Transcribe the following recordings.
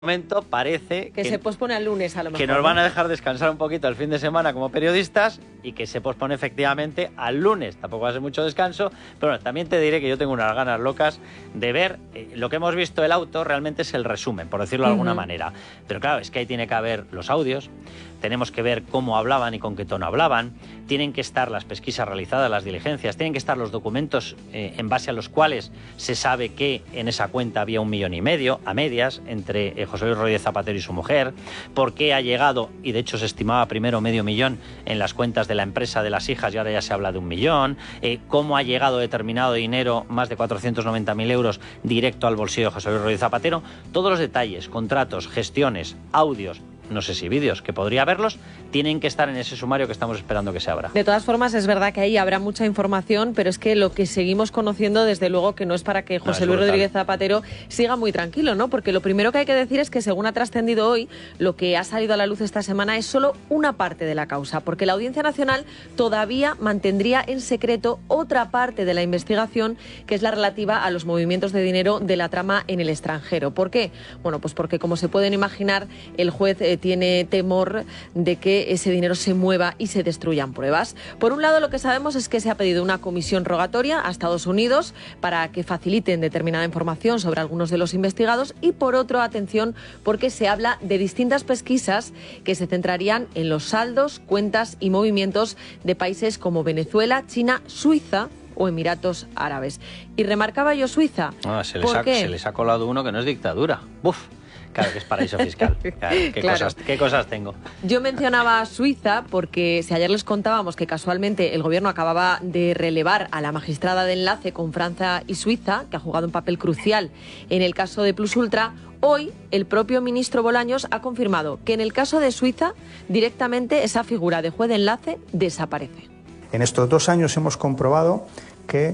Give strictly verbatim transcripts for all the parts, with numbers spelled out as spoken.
momento parece que, que se pospone al lunes a lo mejor. Que nos van a dejar descansar un poquito el fin de semana como periodistas y que se pospone efectivamente al lunes. Tampoco va a ser mucho descanso, pero bueno, también te diré que yo tengo unas ganas locas de ver eh, lo que hemos visto. El auto realmente es el resumen, por decirlo de uh-huh. alguna manera. Pero claro, es que ahí tiene que haber los audios, tenemos que ver cómo hablaban y con qué tono hablaban, tienen que estar las pesquisas realizadas, las diligencias, tienen que estar los documentos eh, en base a los cuales se sabe que en esa cuenta había un millón y medio, a medias, entre eh, José Luis Rodríguez Zapatero y su mujer, por qué ha llegado, y de hecho se estimaba primero medio millón en las cuentas de la empresa de las hijas y ahora ya se habla de un millón, eh, cómo ha llegado determinado dinero, más de cuatrocientos noventa mil euros, directo al bolsillo de José Luis Rodríguez Zapatero, todos los detalles, contratos, gestiones, audios, no sé si vídeos, que podría haberlos, tienen que estar en ese sumario que estamos esperando que se abra. De todas formas, es verdad que ahí habrá mucha información, pero es que lo que seguimos conociendo, desde luego, que no es para que José no, Luis Rodríguez Zapatero siga muy tranquilo, ¿no? Porque lo primero que hay que decir es que, según ha trascendido hoy, lo que ha salido a la luz esta semana es solo una parte de la causa, porque la Audiencia Nacional todavía mantendría en secreto otra parte de la investigación, que es la relativa a los movimientos de dinero de la trama en el extranjero. ¿Por qué? Bueno, pues porque, como se pueden imaginar, el juez eh, tiene temor de que ese dinero se mueva y se destruyan pruebas. Por un lado, lo que sabemos es que se ha pedido una comisión rogatoria a Estados Unidos para que faciliten determinada información sobre algunos de los investigados, y por otro, atención, porque se habla de distintas pesquisas que se centrarían en los saldos, cuentas y movimientos de países como Venezuela, China, Suiza o Emiratos Árabes. Y remarcaba yo Suiza. Ah, se, les ha, se les ha colado uno que no es dictadura. ¡Buf! Claro que es paraíso fiscal. Claro, ¿qué, claro. Cosas, ¿Qué cosas tengo? Yo mencionaba Suiza porque si ayer les contábamos que casualmente el gobierno acababa de relevar a la magistrada de enlace con Francia y Suiza, que ha jugado un papel crucial en el caso de Plus Ultra, hoy el propio ministro Bolaños ha confirmado que en el caso de Suiza directamente esa figura de juez de enlace desaparece. En estos dos años hemos comprobado que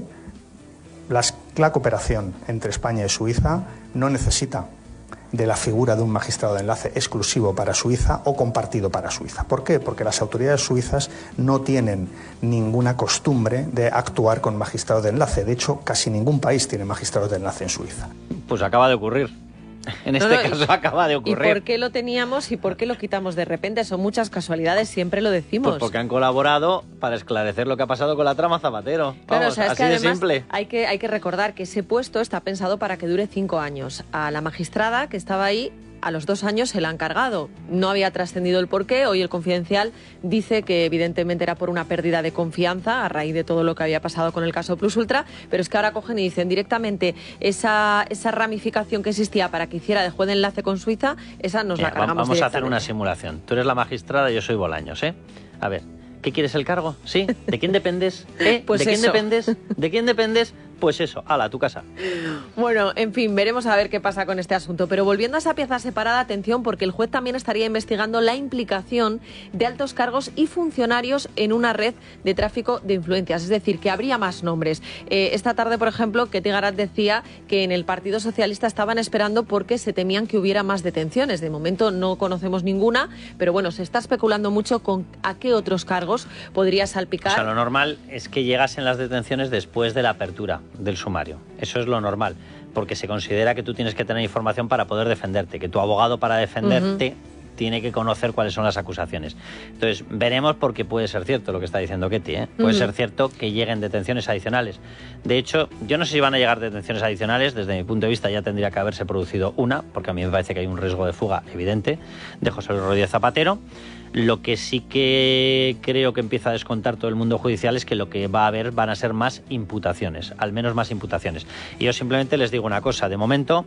las, la cooperación entre España y Suiza no necesita de la figura de un magistrado de enlace exclusivo para Suiza o compartido para Suiza. ¿Por qué? Porque las autoridades suizas no tienen ninguna costumbre de actuar con magistrados de enlace. De hecho, casi ningún país tiene magistrados de enlace en Suiza. Pues acaba de ocurrir. En este no, no, caso acaba de ocurrir. ¿Y por qué lo teníamos y por qué lo quitamos de repente? Son muchas casualidades, siempre lo decimos. Pues porque han colaborado para esclarecer lo que ha pasado con la trama Zapatero. Vamos, claro, o sea, es así que de simple. Hay que, hay que recordar que ese puesto está pensado para que dure cinco años. A la magistrada que estaba ahí, a los dos años se la han cargado. No había trascendido el porqué. Hoy el Confidencial dice que evidentemente era por una pérdida de confianza a raíz de todo lo que había pasado con el caso Plus Ultra, pero es que ahora cogen y dicen directamente esa, esa ramificación que existía para que hiciera de juez de enlace con Suiza, esa nos Mira, la cargamos. Vamos a hacer una simulación. Tú eres la magistrada y yo soy Bolaños, ¿eh? A ver, ¿qué quieres el cargo? ¿Sí? ¿De quién dependes? ¿Eh? Pues ¿De quién eso. dependes? ¿De quién dependes? Pues eso, ala, a tu casa. Bueno, en fin, veremos a ver qué pasa con este asunto. Pero volviendo a esa pieza separada, atención, porque el juez también estaría investigando la implicación de altos cargos y funcionarios en una red de tráfico de influencias. Es decir, que habría más nombres. Eh, esta tarde, por ejemplo, Ketty Garat decía que en el Partido Socialista estaban esperando porque se temían que hubiera más detenciones. De momento no conocemos ninguna, pero bueno, se está especulando mucho con a qué otros cargos podría salpicar. O sea, lo normal es que llegasen las detenciones después de la apertura del sumario. Eso es lo normal, porque se considera que tú tienes que tener información para poder defenderte, que tu abogado para defenderte uh-huh. tiene que conocer cuáles son las acusaciones. Entonces, veremos, porque puede ser cierto lo que está diciendo Ketty, ¿eh? Puede uh-huh. ser cierto que lleguen detenciones adicionales. De hecho, yo no sé si van a llegar detenciones adicionales. Desde mi punto de vista ya tendría que haberse producido una, porque a mí me parece que hay un riesgo de fuga evidente de José Luis Rodríguez Zapatero. Lo que sí que creo que empieza a descontar todo el mundo judicial es que lo que va a haber van a ser más imputaciones, al menos más imputaciones. Y yo simplemente les digo una cosa, de momento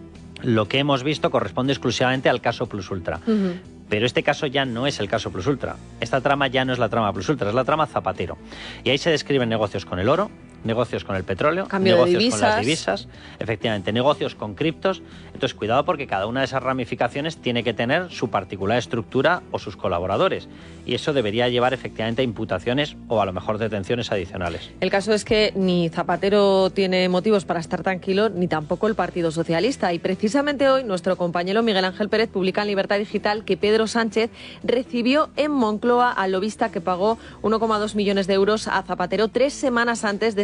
lo que hemos visto corresponde exclusivamente al caso Plus Ultra. Uh-huh. Pero este caso ya no es el caso Plus Ultra. Esta trama ya no es la trama Plus Ultra, es la trama Zapatero. Y ahí se describen negocios con el oro, negocios con el petróleo, Cambio negocios de divisas. con las divisas, efectivamente, negocios con criptos. Entonces, cuidado, porque cada una de esas ramificaciones tiene que tener su particular estructura o sus colaboradores. Y eso debería llevar efectivamente a imputaciones o a lo mejor detenciones adicionales. El caso es que ni Zapatero tiene motivos para estar tranquilo, ni tampoco el Partido Socialista. Y precisamente hoy nuestro compañero Miguel Ángel Pérez publica en Libertad Digital que Pedro Sánchez recibió en Moncloa al lobista que pagó uno coma dos millones de euros a Zapatero tres semanas antes de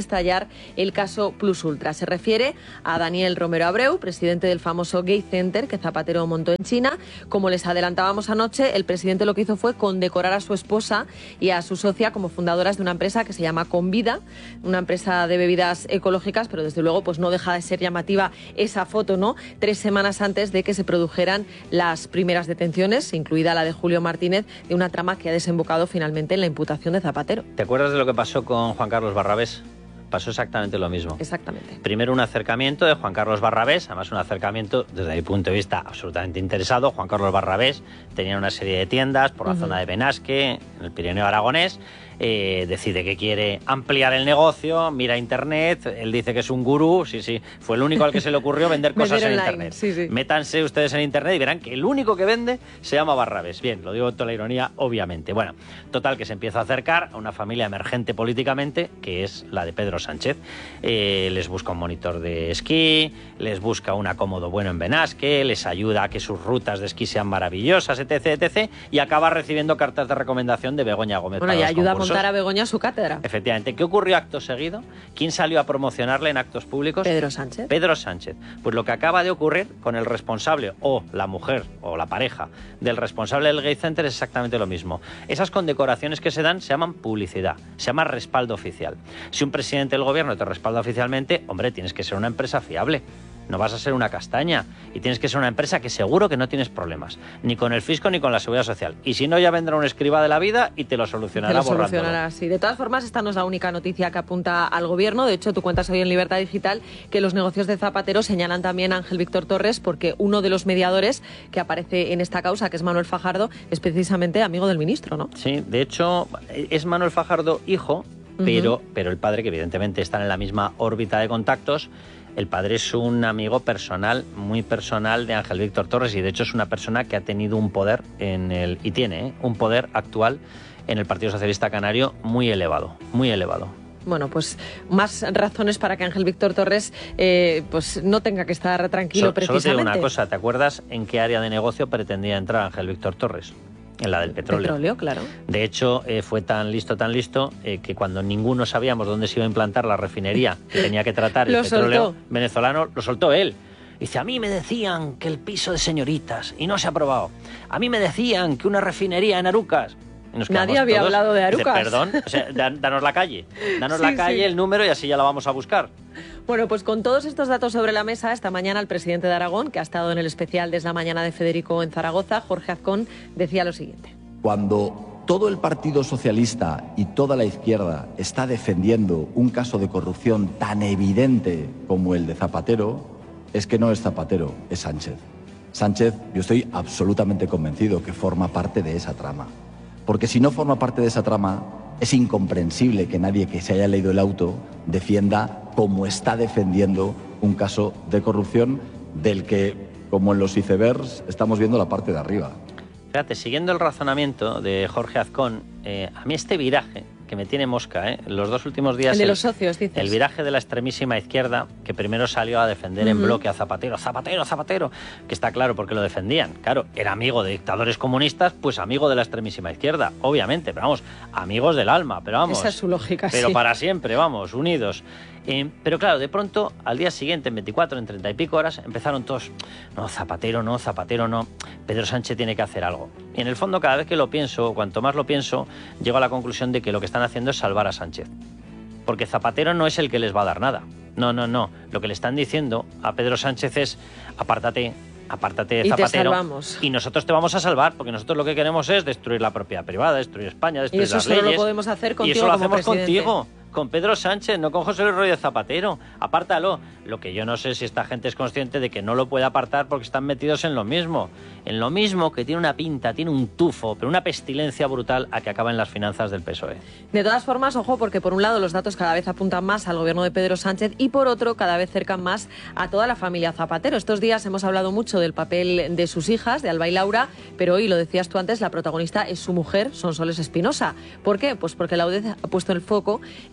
estallar el caso Plus Ultra. Se refiere a Daniel Romero Abreu, presidente del famoso Gay Center que Zapatero montó en China. Como les adelantábamos anoche, el presidente lo que hizo fue condecorar a su esposa y a su socia como fundadoras de una empresa que se llama Convida, una empresa de bebidas ecológicas, pero desde luego pues no deja de ser llamativa esa foto, ¿no? Tres semanas antes de que se produjeran las primeras detenciones, incluida la de Julio Martínez, de una trama que ha desembocado finalmente en la imputación de Zapatero. ¿Te acuerdas de lo que pasó con Juan Carlos Barrabés? Pasó exactamente lo mismo. Exactamente. Primero un acercamiento de Juan Carlos Barrabés, además un acercamiento desde mi punto de vista absolutamente interesado. Juan Carlos Barrabés tenía una serie de tiendas por la uh-huh. zona de Benasque, en el Pirineo Aragonés. Eh, decide que quiere ampliar el negocio, mira internet, él dice que es un gurú, sí, sí, fue el único al que se le ocurrió vender cosas en online, internet. Sí, sí. Métanse ustedes en internet y verán que el único que vende se llama Barrabés. Bien, lo digo con toda la ironía, obviamente. Bueno, total, que se empieza a acercar a una familia emergente políticamente, que es la de Pedro Sánchez. Eh, les busca un monitor de esquí, les busca un acomodo bueno en Benasque, les ayuda a que sus rutas de esquí sean maravillosas, etc, etcétera, y acaba recibiendo cartas de recomendación de Begoña Gómez. Bueno, para y los ayuda concursos. A montar a Begoña su cátedra. Efectivamente. ¿Qué ocurrió acto seguido? ¿Quién salió a promocionarle en actos públicos? Pedro Sánchez. Pedro Sánchez. Pues lo que acaba de ocurrir con el responsable o la mujer o la pareja del responsable del Gay Center es exactamente lo mismo. Esas condecoraciones que se dan se llaman publicidad, se llama respaldo oficial. Si un presidente del gobierno te respalda oficialmente, hombre, tienes que ser una empresa fiable. No vas a ser una castaña y tienes que ser una empresa que seguro que no tienes problemas, ni con el fisco ni con la seguridad social. Y si no, ya vendrá un escriba de la vida y te lo solucionará Te lo borrándolo. solucionará, sí. De todas formas, esta no es la única noticia que apunta al gobierno. De hecho, tú cuentas hoy en Libertad Digital que los negocios de Zapatero señalan también a Ángel Víctor Torres, porque uno de los mediadores que aparece en esta causa, que es Manuel Fajardo, es precisamente amigo del ministro, ¿no? Sí, de hecho, es Manuel Fajardo hijo, pero, uh-huh. pero el padre, que evidentemente están en la misma órbita de contactos. El padre es un amigo personal, muy personal de Ángel Víctor Torres, y de hecho es una persona que ha tenido un poder en el y tiene ¿eh? un poder actual en el Partido Socialista Canario muy elevado, muy elevado. Bueno, pues más razones para que Ángel Víctor Torres eh, pues no tenga que estar tranquilo, so, precisamente. Solo te digo una cosa, ¿te acuerdas en qué área de negocio pretendía entrar Ángel Víctor Torres? En la del petróleo. Petróleo, claro. De hecho, eh, fue tan listo, tan listo, eh, que cuando ninguno sabíamos dónde se iba a implantar la refinería que tenía que tratar el lo petróleo soltó. venezolano, lo soltó él. Dice, a mí me decían que el piso de señoritas, y no se ha aprobado. A mí me decían que una refinería en Arucas. Y nos Nadie había todos. hablado de Arucas. Dice, perdón, o sea, danos la calle. Danos sí, la calle, sí. el número, y así ya la vamos a buscar. Bueno, pues con todos estos datos sobre la mesa, esta mañana el presidente de Aragón, que ha estado en el especial desde la mañana de Federico en Zaragoza, Jorge Azcón, decía lo siguiente. Cuando todo el Partido Socialista y toda la izquierda está defendiendo un caso de corrupción tan evidente como el de Zapatero, es que no es Zapatero, es Sánchez. Sánchez, yo estoy absolutamente convencido que forma parte de esa trama. Porque si no forma parte de esa trama, es incomprensible que nadie que se haya leído el auto defienda como está defendiendo un caso de corrupción del que, como en los icebergs, estamos viendo la parte de arriba. Fíjate, siguiendo el razonamiento de Jorge Azcón, eh, a mí este viraje que me tiene mosca, ¿eh? Los dos últimos días... El de el, los socios, dices. El viraje de la extremísima izquierda, que primero salió a defender uh-huh. en bloque a Zapatero, Zapatero, Zapatero, que está claro por qué lo defendían. Claro, era amigo de dictadores comunistas, pues amigo de la extremísima izquierda, obviamente, pero vamos, amigos del alma, pero vamos... Esa es su lógica, Pero sí. para siempre, vamos, unidos. Eh, pero claro, de pronto, al día siguiente, en veinticuatro, en treinta y pico horas, empezaron todos, no, Zapatero no, Zapatero no, Pedro Sánchez tiene que hacer algo. Y en el fondo, cada vez que lo pienso, cuanto más lo pienso, llego a la conclusión de que lo que están haciendo es salvar a Sánchez. Porque Zapatero no es el que les va a dar nada. No, no, no. Lo que le están diciendo a Pedro Sánchez es, apártate, apártate de Zapatero. Y te salvamos. Y nosotros te vamos a salvar, porque nosotros lo que queremos es destruir la propiedad privada, destruir España, destruir las leyes. Y eso solo lo podemos hacer contigo. Y eso lo como hacemos presidente. contigo. Con Pedro Sánchez, no con José Luis Rodríguez Zapatero. Apártalo. Lo que yo no sé si esta gente es consciente de que no lo puede apartar porque están metidos en lo mismo. En lo mismo, que tiene una pinta, tiene un tufo, pero una pestilencia brutal a que acaba en las finanzas del P S O E. De todas formas, ojo, porque por un lado los datos cada vez apuntan más al gobierno de Pedro Sánchez y por otro cada vez cercan más a toda la familia Zapatero. Estos días hemos hablado mucho del papel de sus hijas, de Alba y Laura, pero hoy, lo decías tú antes, la protagonista es su mujer, Sonsoles Espinosa. ¿Por qué? Pues porque la U D E ha puesto el foco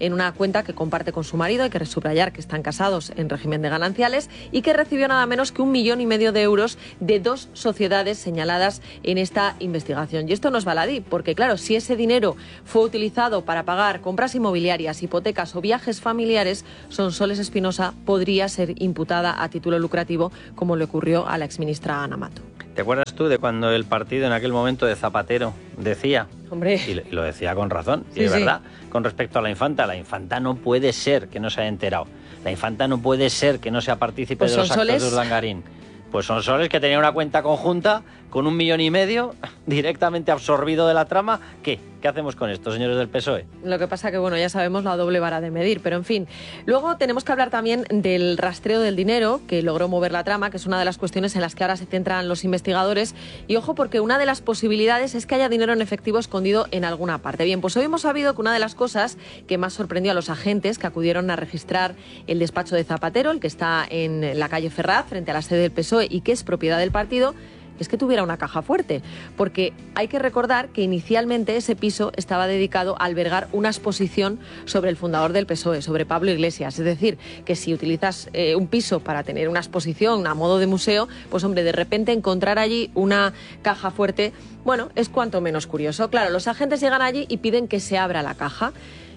en una cuenta que comparte con su marido, hay que subrayar que están casados en régimen de gananciales, y que recibió nada menos que un millón y medio de euros de dos sociedades señaladas en esta investigación. Y esto no es baladí, porque claro, si ese dinero fue utilizado para pagar compras inmobiliarias, hipotecas o viajes familiares, Sonsoles Espinosa podría ser imputada a título lucrativo, como le ocurrió a la exministra Ana Mato. ¿Te acuerdas tú de cuando el partido en aquel momento de Zapatero decía, Hombre, y lo decía con razón, y sí, es sí. verdad, con respecto a la infanta, la infanta no puede ser que no se haya enterado, la infanta no puede ser que no sea partícipe Pues de los Sonsoles... actos de Urdangarín? Pues Sonsoles, que tenía una cuenta conjunta con un millón y medio directamente absorbido de la trama. ¿Qué? ¿Qué hacemos con esto, señores del P S O E? Lo que pasa que, bueno, ya sabemos la doble vara de medir, pero en fin. Luego tenemos que hablar también del rastreo del dinero que logró mover la trama, que es una de las cuestiones en las que ahora se centran los investigadores. Y ojo, porque una de las posibilidades es que haya dinero en efectivo escondido en alguna parte. Bien, pues hoy hemos sabido que una de las cosas que más sorprendió a los agentes que acudieron a registrar el despacho de Zapatero, el que está en la calle Ferraz, frente a la sede del P S O E y que es propiedad del partido, es que tuviera una caja fuerte, porque hay que recordar que inicialmente ese piso estaba dedicado a albergar una exposición sobre el fundador del P S O E, sobre Pablo Iglesias. Es decir, que si utilizas eh, un piso para tener una exposición a modo de museo, pues hombre, de repente encontrar allí una caja fuerte, bueno, es cuanto menos curioso. Claro, los agentes llegan allí y piden que se abra la caja.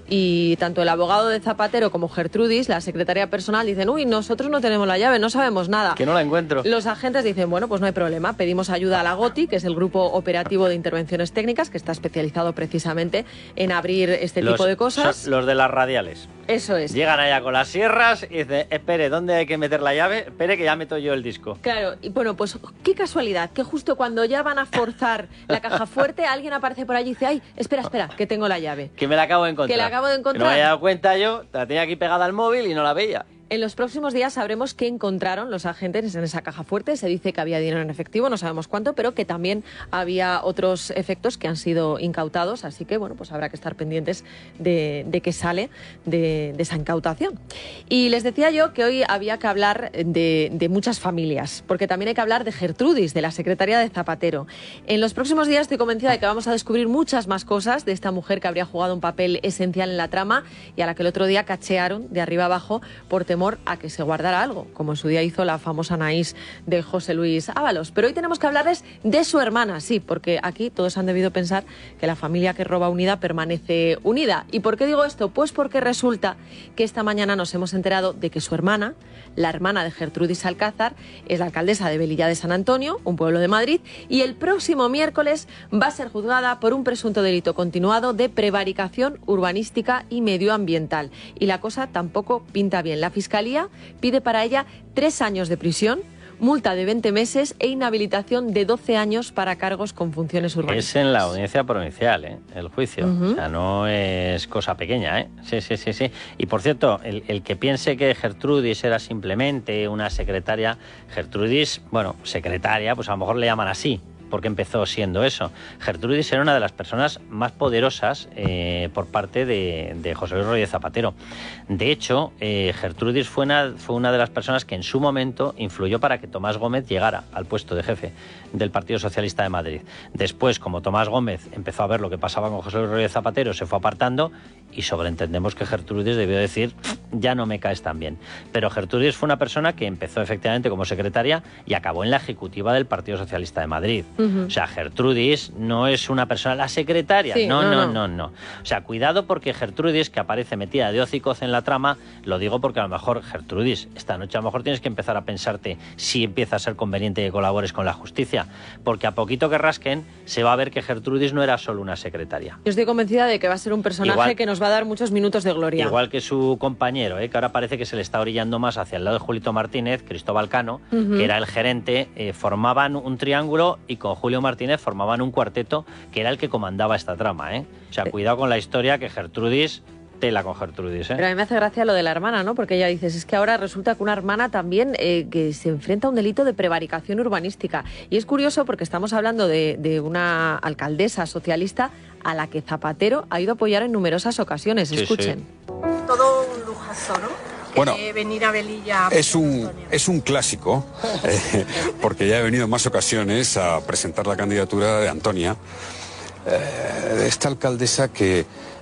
Y tanto el abogado de Zapatero como Gertrudis, la secretaria personal, dicen, uy, nosotros no tenemos la llave, no sabemos nada. Que no la encuentro. Los agentes dicen, bueno, pues no hay problema, pedimos ayuda a la GOTI, que es el Grupo Operativo de Intervenciones Técnicas, que está especializado precisamente en abrir este los, tipo de cosas. Los de las radiales. Eso es. Llegan allá con las sierras y dicen, espere, ¿dónde hay que meter la llave? Espere que ya meto yo el disco. Claro, y bueno, pues qué casualidad, que justo cuando ya van a forzar la caja fuerte, alguien aparece por allí y dice, ay, espera, espera, que tengo la llave. Que me la acabo de encontrar. Que la acabo de encontrar. Que no me había dado cuenta yo, la tenía aquí pegada al móvil y no la veía. En los próximos días sabremos qué encontraron los agentes en esa caja fuerte. Se dice que había dinero en efectivo, no sabemos cuánto, pero que también había otros efectos que han sido incautados. Así que, bueno, pues habrá que estar pendientes de, de qué sale de, de esa incautación. Y les decía yo que hoy había que hablar de, de muchas familias, porque también hay que hablar de Gertrudis, de la secretaria de Zapatero. En los próximos días estoy convencida de que vamos a descubrir muchas más cosas de esta mujer que habría jugado un papel esencial en la trama y a la que el otro día cachearon de arriba abajo por temor a que se guardara algo, como en su día hizo la famosa Anaís de José Luis Ábalos. Pero hoy tenemos que hablarles de su hermana, sí, porque aquí todos han debido pensar que la familia que roba unida permanece unida. ¿Y por qué digo esto? Pues porque resulta que esta mañana nos hemos enterado de que su hermana, la hermana de Gertrudis Alcázar, es la alcaldesa de Velilla de San Antonio, un pueblo de Madrid, y el próximo miércoles va a ser juzgada por un presunto delito continuado de prevaricación urbanística y medioambiental. Y la cosa tampoco pinta bien. La Fiscalía pide para ella tres años de prisión, multa de veinte meses e inhabilitación de doce años para cargos con funciones urbanísticas. Es en la audiencia provincial, ¿eh? El juicio. Uh-huh. O sea, no es cosa pequeña, ¿eh? Sí, sí, sí, sí. Y por cierto, el, el que piense que Gertrudis era simplemente una secretaria, Gertrudis, bueno, secretaria, pues a lo mejor le llaman así, porque empezó siendo eso. Gertrudis era una de las personas más poderosas eh, por parte de, de José Luis Rodríguez Zapatero. De hecho, eh, Gertrudis fue una, fue una de las personas que en su momento influyó para que Tomás Gómez llegara al puesto de jefe del Partido Socialista de Madrid. Después, como Tomás Gómez empezó a ver lo que pasaba con José Luis Rodríguez Zapatero, se fue apartando y sobreentendemos que Gertrudis debió decir, ya no me caes tan bien. Pero Gertrudis fue una persona que empezó efectivamente como secretaria y acabó en la ejecutiva del Partido Socialista de Madrid. Uh-huh. O sea, Gertrudis no es una persona, la secretaria, sí, no, no, no, no, no. O sea, cuidado porque Gertrudis, que aparece metida de hocicos en la trama, lo digo porque a lo mejor, Gertrudis, esta noche a lo mejor tienes que empezar a pensarte si empieza a ser conveniente que colabores con la justicia, porque a poquito que rasquen se va a ver que Gertrudis no era solo una secretaria. Yo estoy convencida de que va a ser un personaje igual, que nos va a dar muchos minutos de gloria. Igual que su compañero, ¿eh? Que ahora parece que se le está orillando más hacia el lado de Julito Martínez, Cristóbal Cano, uh-huh. que era el gerente, eh, formaban un triángulo y con Julio Martínez formaban un cuarteto que era el que comandaba esta trama, ¿eh? O sea, cuidado con la historia que Gertrudis, tela con Gertrudis, ¿eh? Pero a mí me hace gracia lo de la hermana, ¿no? Porque ella dices, es que ahora resulta que una hermana también eh, que se enfrenta a un delito de prevaricación urbanística. Y es curioso porque estamos hablando de, de una alcaldesa socialista a la que Zapatero ha ido a apoyar en numerosas ocasiones. Sí, escuchen. Sí. Todo un lujazo, ¿no? Bueno, venir a Velilla es un, es un clásico, eh, porque ya he venido en más ocasiones a presentar la candidatura de Antonia, eh, de esta alcaldesa que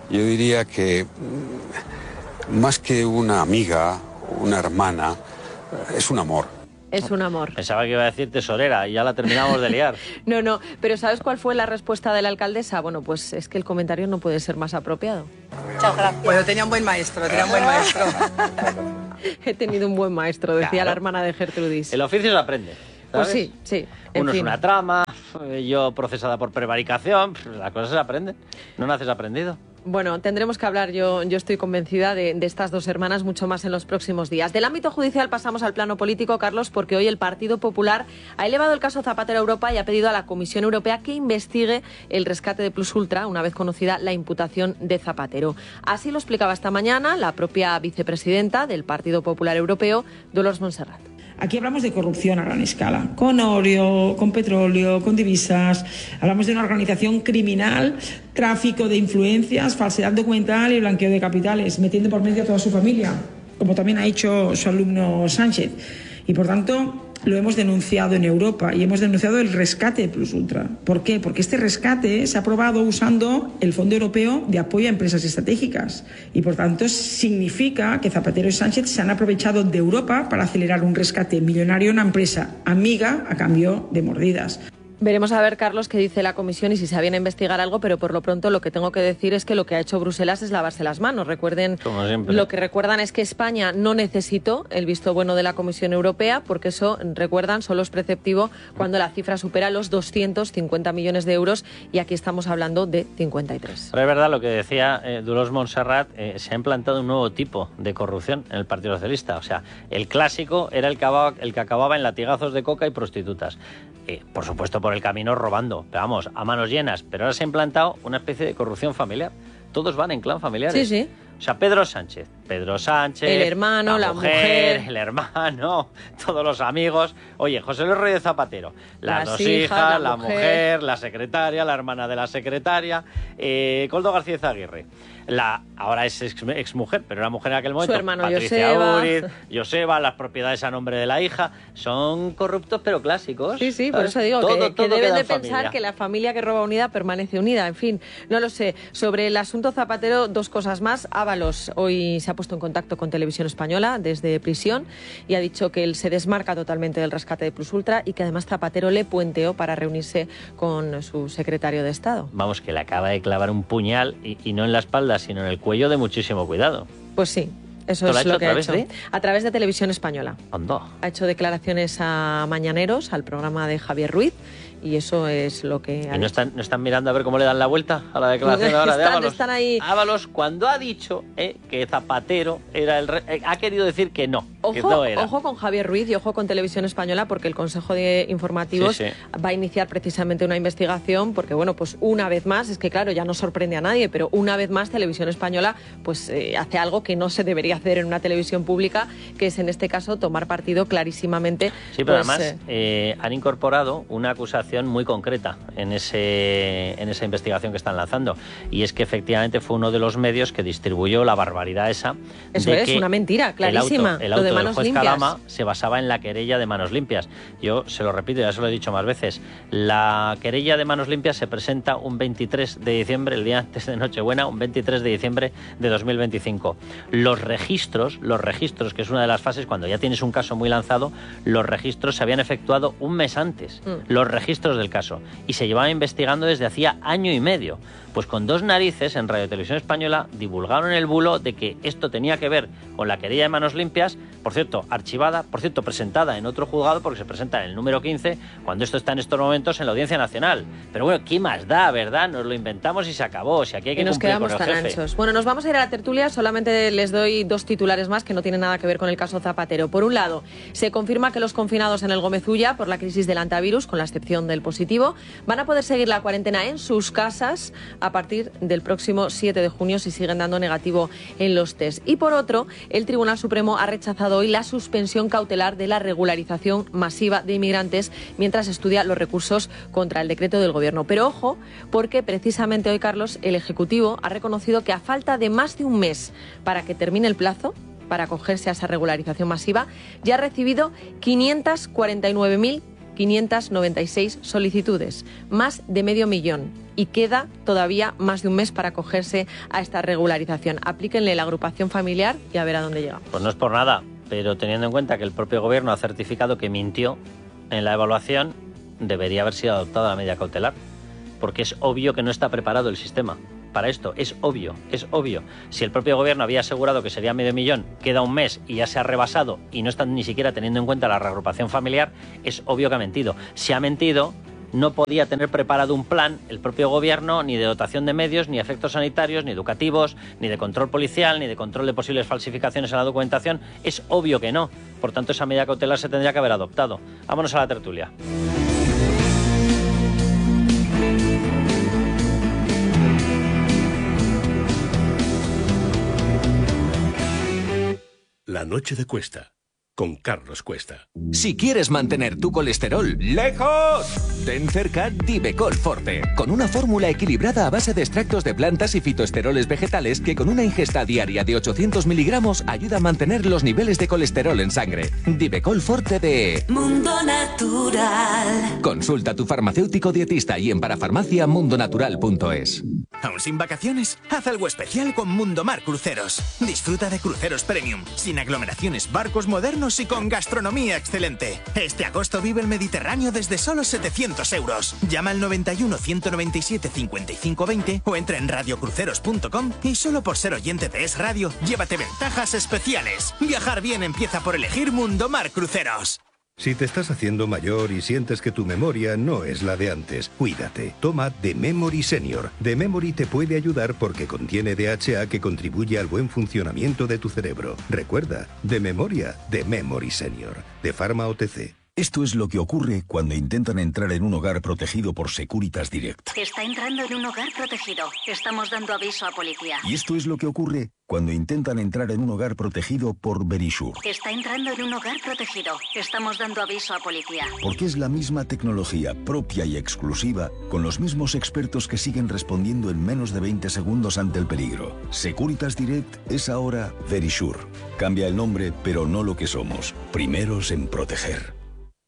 yo diría que más que una amiga, una hermana, es un amor. Es un amor. Pensaba que iba a decir tesorera y ya la terminamos de liar. No, no, pero ¿sabes cuál fue la respuesta de la alcaldesa? Bueno, pues es que el comentario no puede ser más apropiado. Muchas gracias. Bueno, tenía un buen maestro, tenía un buen maestro. He tenido un buen maestro, decía Claro. la hermana de Gertrudis. El oficio se aprende, ¿sabes? Pues sí, sí. En Uno fin. es una trama, yo procesada por prevaricación, las cosas se aprenden. No naces aprendido. Bueno, tendremos que hablar, yo, yo estoy convencida, de, de estas dos hermanas mucho más en los próximos días. Del ámbito judicial pasamos al plano político, Carlos, porque hoy el Partido Popular ha elevado el caso Zapatero a Europa y ha pedido a la Comisión Europea que investigue el rescate de Plus Ultra, una vez conocida la imputación de Zapatero. Así lo explicaba esta mañana la propia vicepresidenta del Partido Popular Europeo, Dolors Montserrat. Aquí hablamos de corrupción a gran escala, con oro, con petróleo, con divisas. Hablamos de una organización criminal, tráfico de influencias, falsedad documental y blanqueo de capitales, metiendo por medio a toda su familia, como también ha hecho su alumno Sánchez. Y por tanto, lo hemos denunciado en Europa y hemos denunciado el rescate de Plus Ultra. ¿Por qué? Porque este rescate se ha aprobado usando el Fondo Europeo de Apoyo a Empresas Estratégicas y por tanto significa que Zapatero y Sánchez se han aprovechado de Europa para acelerar un rescate millonario a una empresa amiga a cambio de mordidas. Veremos a ver, Carlos, qué dice la comisión y si se viene a investigar algo, pero por lo pronto lo que tengo que decir es que lo que ha hecho Bruselas es lavarse las manos. Recuerden, Como siempre. lo que recuerdan es que España no necesitó el visto bueno de la Comisión Europea, porque eso, recuerdan, solo es preceptivo cuando la cifra supera los doscientos cincuenta millones de euros y aquí estamos hablando de cincuenta y tres. Pero es verdad lo que decía eh, Dolors Montserrat, eh, se ha implantado un nuevo tipo de corrupción en el Partido Socialista. O sea, el clásico era el que acababa, el que acababa en latigazos de coca y prostitutas. Eh, por supuesto, por el camino robando, pero vamos, a manos llenas. Pero ahora se ha implantado una especie de corrupción familiar. Todos van en clan familiares. Sí, sí. O sea, Pedro Sánchez, Pedro Sánchez, El hermano, la mujer. el hermano, todos los amigos. Oye, José Luis Rodríguez Zapatero, las, Las dos hijas, hijas, la la, mujer. mujer, la secretaria, la hermana de la secretaria, eh, Coldo García Aguirre. La, ahora es ex, ex mujer, pero era mujer en aquel momento. Su hermano Patricia Joseba. Uriz, Joseba, las propiedades a nombre de la hija. Son corruptos pero clásicos. Sí, sí, por ¿sabes? eso digo Todo- que, que todo deben queda de en pensar familia. que la familia que roba unida permanece unida. En fin, no lo sé. Sobre el asunto Zapatero, dos cosas más. Ábalos hoy se ha puesto en contacto con Televisión Española desde prisión y ha dicho que él se desmarca totalmente del rescate de Plus Ultra y que además Zapatero le puenteó para reunirse con su secretario de Estado. Vamos, que le acaba de clavar un puñal y, y no en la espalda, sino en el cuello de muchísimo cuidado. Pues sí, eso ¿Lo ha es hecho lo que a ha través hecho. de? A través de Televisión Española. Anda. Ha hecho declaraciones a Mañaneros, al programa de Javier Ruiz, y eso es lo que ha ¿Y no dicho. están, no están mirando a ver cómo le dan la vuelta a la declaración ahora de Están- Ábalos? están ahí. Ábalos, cuando ha dicho eh, que Zapatero era el... re- eh, ha querido decir que no, que Ojo, no era. ojo con Javier Ruiz y ojo con Televisión Española, porque el Consejo de Informativos Sí, sí. va a iniciar precisamente una investigación, porque bueno, pues una vez más, es que claro, ya no sorprende a nadie, pero una vez más Televisión Española pues eh, hace algo que no se debería hacer en una televisión pública, que es en este caso tomar partido clarísimamente. Sí, pero pues, además eh, eh, han incorporado una acusación muy concreta en, ese, en esa investigación que están lanzando. Y es que efectivamente fue uno de los medios que distribuyó la barbaridad esa. Eso de es, que una mentira, clarísima, El auto, el lo auto de del manos juez limpias. Calama se basaba en la querella de manos limpias. Yo se lo repito, ya se lo he dicho más veces. La querella de manos limpias se presenta un veintitrés de diciembre, el día antes de Nochebuena, un veintitrés de diciembre de dos mil veinticinco. Los registros, los registros, que es una de las fases cuando ya tienes un caso muy lanzado, los registros se habían efectuado un mes antes, Mm. los registros del caso, y se llevaba investigando desde hacía año y medio. Pues con dos narices en Radio Televisión Española divulgaron el bulo de que esto tenía que ver con la querella de manos limpias, por cierto, archivada, por cierto, presentada en otro juzgado, porque se presenta en el número quince, cuando esto está en estos momentos en la Audiencia Nacional. Pero bueno, ¿qué más da, verdad? Nos lo inventamos y se acabó. Si aquí hay que y nos cumplir quedamos con el tan jefe. anchos. Bueno, nos vamos a ir a la tertulia. Solamente les doy dos titulares más que no tienen nada que ver con el caso Zapatero. Por un lado, se confirma que los confinados en el Gómez Ulla por la crisis del antivirus, con la excepción del positivo, van a poder seguir la cuarentena en sus casas a partir del próximo siete de junio si siguen dando negativo en los test. Y por otro, el Tribunal Supremo ha rechazado hoy la suspensión cautelar de la regularización masiva de inmigrantes mientras estudia los recursos contra el decreto del Gobierno. Pero ojo, porque precisamente hoy, Carlos, el Ejecutivo ha reconocido que a falta de más de un mes para que termine el plazo para acogerse a esa regularización masiva, ya ha recibido quinientas cuarenta y nueve mil quinientas noventa y seis solicitudes, más de medio millón. Y queda todavía más de un mes para acogerse a esta regularización. Aplíquenle la agrupación familiar y a ver a dónde llega. Pues no es por nada, pero teniendo en cuenta que el propio gobierno ha certificado que mintió en la evaluación, debería haber sido adoptada la medida cautelar, porque es obvio que no está preparado el sistema para esto, es obvio, es obvio. Si el propio gobierno había asegurado que sería medio millón, queda un mes y ya se ha rebasado y no están ni siquiera teniendo en cuenta la reagrupación familiar, es obvio que ha mentido. Si ha mentido, no podía tener preparado un plan el propio gobierno, ni de dotación de medios, ni efectos sanitarios, ni educativos, ni de control policial, ni de control de posibles falsificaciones en la documentación. Es obvio que no. Por tanto, esa medida cautelar se tendría que haber adoptado. Vámonos a la tertulia. La noche de Cuesta, con Carlos Cuesta. Si quieres mantener tu colesterol lejos, ten cerca Divecol Forte, con una fórmula equilibrada a base de extractos de plantas y fitoesteroles vegetales que con una ingesta diaria de ochocientos miligramos ayuda a mantener los niveles de colesterol en sangre. Divecol Forte de Mundo Natural. Consulta a tu farmacéutico dietista y en parafarmacia mundonatural punto es. ¿Aún sin vacaciones? Haz algo especial con Mundomar Cruceros. Disfruta de cruceros premium, sin aglomeraciones, barcos modernos y con gastronomía excelente. Este agosto vive el Mediterráneo desde solo setecientos euros. Llama al noventa y uno, ciento noventa y siete, cincuenta y cinco veinte o entra en radio cruceros punto com y solo por ser oyente de Es Radio, llévate ventajas especiales. Viajar bien empieza por elegir Mundomar Cruceros. Si te estás haciendo mayor y sientes que tu memoria no es la de antes, cuídate. Toma The Memory Senior. The Memory te puede ayudar porque contiene D H A que contribuye al buen funcionamiento de tu cerebro. Recuerda, de memoria, The Memory Senior. De Pharma O T C. Esto es lo que ocurre cuando intentan entrar en un hogar protegido por Securitas Direct. Está entrando en un hogar protegido. Estamos dando aviso a policía. Y esto es lo que ocurre cuando intentan entrar en un hogar protegido por Verisure. Está entrando en un hogar protegido. Estamos dando aviso a policía. Porque es la misma tecnología propia y exclusiva, con los mismos expertos que siguen respondiendo en menos de veinte segundos ante el peligro. Securitas Direct es ahora Verisure. Cambia el nombre, pero no lo que somos. Primeros en proteger.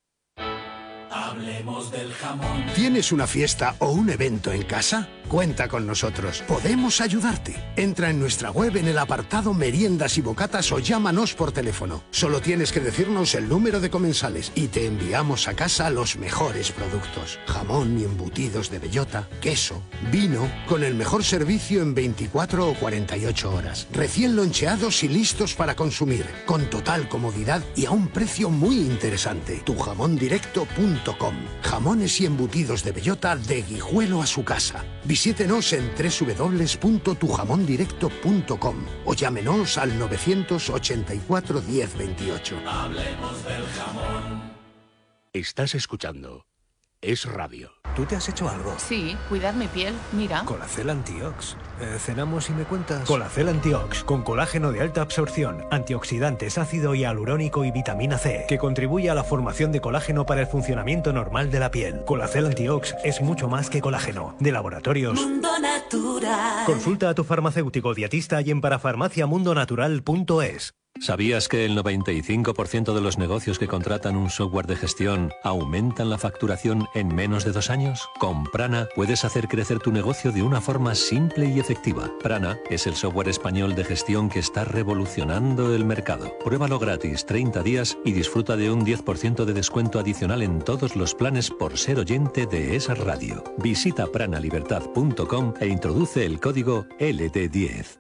Hablemos del jamón. ¿Tienes una fiesta o un evento en casa? Cuenta con nosotros. Podemos ayudarte. Entra en nuestra web en el apartado Meriendas y Bocatas o llámanos por teléfono. Solo tienes que decirnos el número de comensales y te enviamos a casa los mejores productos. Jamón y embutidos de bellota, queso, vino, con el mejor servicio en veinticuatro o cuarenta y ocho horas. Recién loncheados y listos para consumir, con total comodidad y a un precio muy interesante. tu jamón directo punto com. Jamones y embutidos de bellota de Guijuelo a su casa. Visítenos en doble u doble u doble u punto tu jamón directo punto com o llámenos al novecientos ochenta y cuatro, diez veintiocho. Hablemos del jamón. Estás escuchando Es Radio. ¿Tú te has hecho algo? Sí, cuidar mi piel, mira. Colacel Antiox. Eh, ¿Cenamos y me cuentas? Colacel Antiox, con colágeno de alta absorción, antioxidantes, ácido hialurónico y vitamina C, que contribuye a la formación de colágeno para el funcionamiento normal de la piel. Colacel Antiox es mucho más que colágeno. De Laboratorios Mundo Natural. Consulta a tu farmacéutico dietista y en parafarmacia mundonatural punto es. ¿Sabías que el noventa y cinco por ciento de los negocios que contratan un software de gestión aumentan la facturación en menos de dos años? Con Prana puedes hacer crecer tu negocio de una forma simple y efectiva. Prana es el software español de gestión que está revolucionando el mercado. Pruébalo gratis treinta días y disfruta de un diez por ciento de descuento adicional en todos los planes por ser oyente de Es Radio. Visita prana libertad punto com e introduce el código L D diez.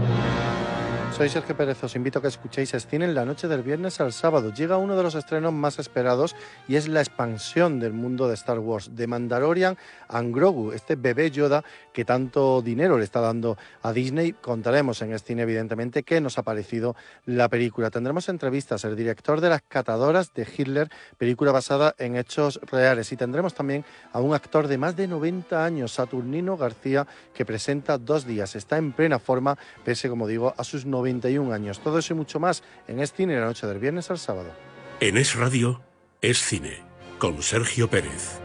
Soy Sergio Pérez, os invito a que escuchéis Escine en la noche del viernes al sábado. Llega uno de los estrenos más esperados y es la expansión del mundo de Star Wars, de Mandalorian a Grogu, este bebé Yoda que tanto dinero le está dando a Disney. Contaremos en Escine, evidentemente, qué nos ha parecido la película. Tendremos entrevistas, el director de Las Catadoras de Hitler, película basada en hechos reales, y tendremos también a un actor de más de noventa años, Saturnino García, que presenta Dos días. Está en plena forma, pese, como digo, a sus noventa y un años. Todo eso y mucho más en Es Cine, la noche del viernes al sábado. En Es Radio, Es Cine, con Sergio Pérez.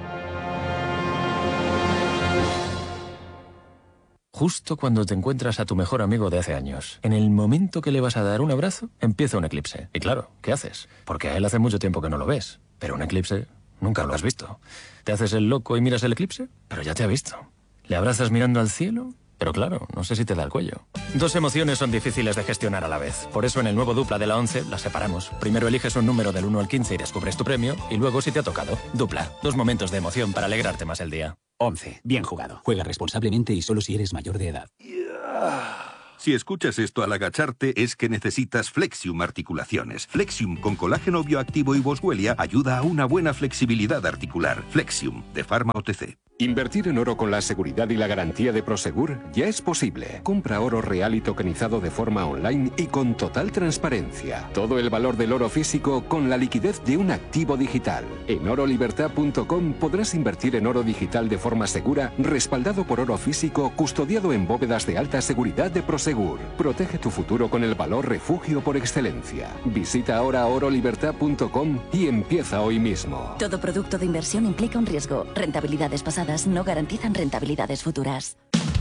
Justo cuando te encuentras a tu mejor amigo de hace años, en el momento que le vas a dar un abrazo, empieza un eclipse. Y claro, ¿qué haces? Porque a él hace mucho tiempo que no lo ves. Pero un eclipse Nunca lo has visto. ¿Te haces el loco y miras el eclipse? Pero ya te ha visto. ¿Le abrazas mirando al cielo? Pero claro, no sé si te da el cuello. Dos emociones son difíciles de gestionar a la vez. Por eso en el nuevo Dupla de la once las separamos. Primero eliges un número del uno al quince y descubres tu premio. Y luego si te ha tocado. Dupla. Dos momentos de emoción para alegrarte más el día. once. Bien jugado. Juega responsablemente y solo si eres mayor de edad. Si escuchas esto al agacharte es que necesitas Flexium Articulaciones. Flexium con colágeno bioactivo y boswellia ayuda a una buena flexibilidad articular. Flexium, de Pharma O T C. Invertir en oro con la seguridad y la garantía de Prosegur ya es posible. Compra oro real y tokenizado de forma online y con total transparencia. Todo el valor del oro físico con la liquidez de un activo digital. En oro libertad punto com podrás invertir en oro digital de forma segura, respaldado por oro físico, custodiado en bóvedas de alta seguridad de Prosegur. Protege tu futuro con el valor refugio por excelencia. Visita ahora oro libertad punto com y empieza hoy mismo. Todo producto de inversión implica un riesgo. Rentabilidades pasadas no garantizan rentabilidades futuras.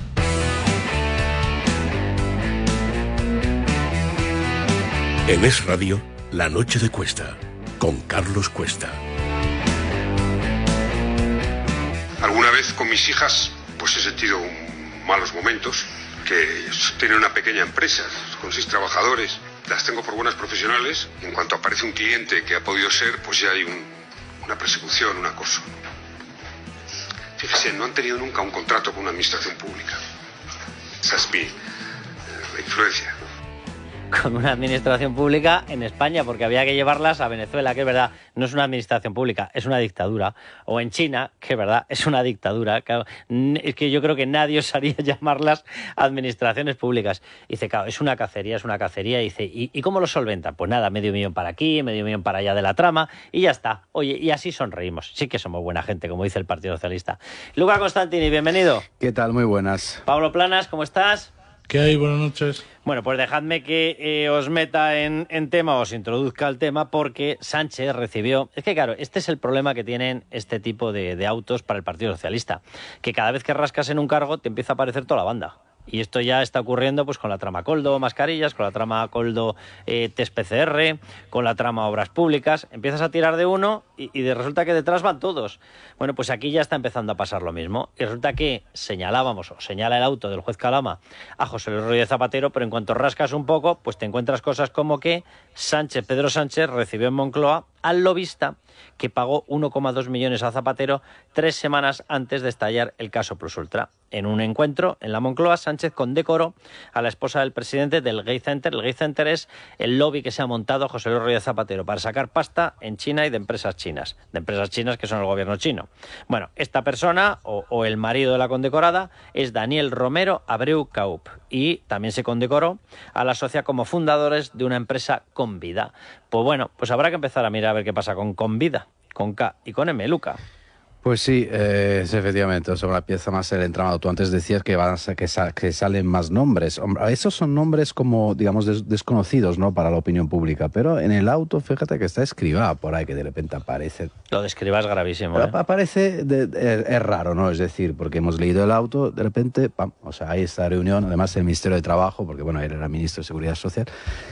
En Es Radio, La Noche de Cuesta, con Carlos Cuesta. Alguna vez con mis hijas, pues he sentido un- malos momentos, que tienen una pequeña empresa, con seis trabajadores. Las tengo por buenas profesionales. En cuanto aparece un cliente que ha podido ser, pues ya hay un- una persecución, un acoso. Fíjese, no han tenido nunca un contrato con una administración pública. Esa es mi eh, la influencia. Con una administración pública en España, porque había que llevarlas a Venezuela, que es verdad, no es una administración pública, es una dictadura. O en China, que es verdad, es una dictadura. Claro, n- es que yo creo que nadie osaría llamarlas administraciones públicas. Y dice, claro, es una cacería, es una cacería. Y dice, ¿y, ¿y cómo lo solventan? Pues nada, medio millón para aquí, medio millón para allá de la trama, y ya está. Oye, y así sonreímos. Sí que somos buena gente, como dice el Partido Socialista. Luca Constantini, bienvenido. ¿Qué tal? Muy buenas. Pablo Planas, ¿cómo estás? ¿Qué hay? Buenas noches. Bueno, pues dejadme que eh, os meta en, en tema, os introduzca el tema, porque Sánchez recibió... Es que claro, este es el problema que tienen este tipo de, de autos para el Partido Socialista, que cada vez que rascas en un cargo te empieza a aparecer toda la banda. Y esto ya está ocurriendo pues con la trama Coldo mascarillas, con la trama Coldo eh, test P C R, con la trama obras públicas. Empiezas a tirar de uno y, y de, resulta que detrás van todos. Bueno, pues aquí ya está empezando a pasar lo mismo. Y resulta que señalábamos, o señala el auto del juez Calama a José Luis Rodríguez Zapatero, pero en cuanto rascas un poco, pues te encuentras cosas como que Sánchez, Pedro Sánchez recibió en Moncloa al lobista que pagó uno coma dos millones a Zapatero tres semanas antes de estallar el caso Plus Ultra. En un encuentro en la Moncloa, Sánchez condecoró a la esposa del presidente del Gay Center. El Gay Center es el lobby que se ha montado José Luis Rodríguez Zapatero para sacar pasta en China y de empresas chinas, de empresas chinas que son el gobierno chino. Bueno, esta persona, o, o el marido de la condecorada, es Daniel Romero Abreu Caup, y también se condecoró a la socia como fundadores de una empresa Convida. Pues bueno, pues habrá que empezar a mirar a ver qué pasa con Convida, con K y con M, Luca. Pues sí, eh, es efectivamente, sobre la pieza más el entramado. Tú antes decías que van a ser, que, sa- que salen más nombres. Hombre, esos son nombres como, digamos, des- desconocidos, ¿no?, para la opinión pública. Pero en el auto, fíjate que está Escrivá por ahí, que de repente aparece. Lo de Escrivá es gravísimo, Pero ¿eh? aparece, de- de- es raro, ¿no? Es decir, porque hemos leído el auto, de repente, pam, o sea, hay esta reunión, además el Ministerio de Trabajo, porque bueno, él era ministro de Seguridad Social.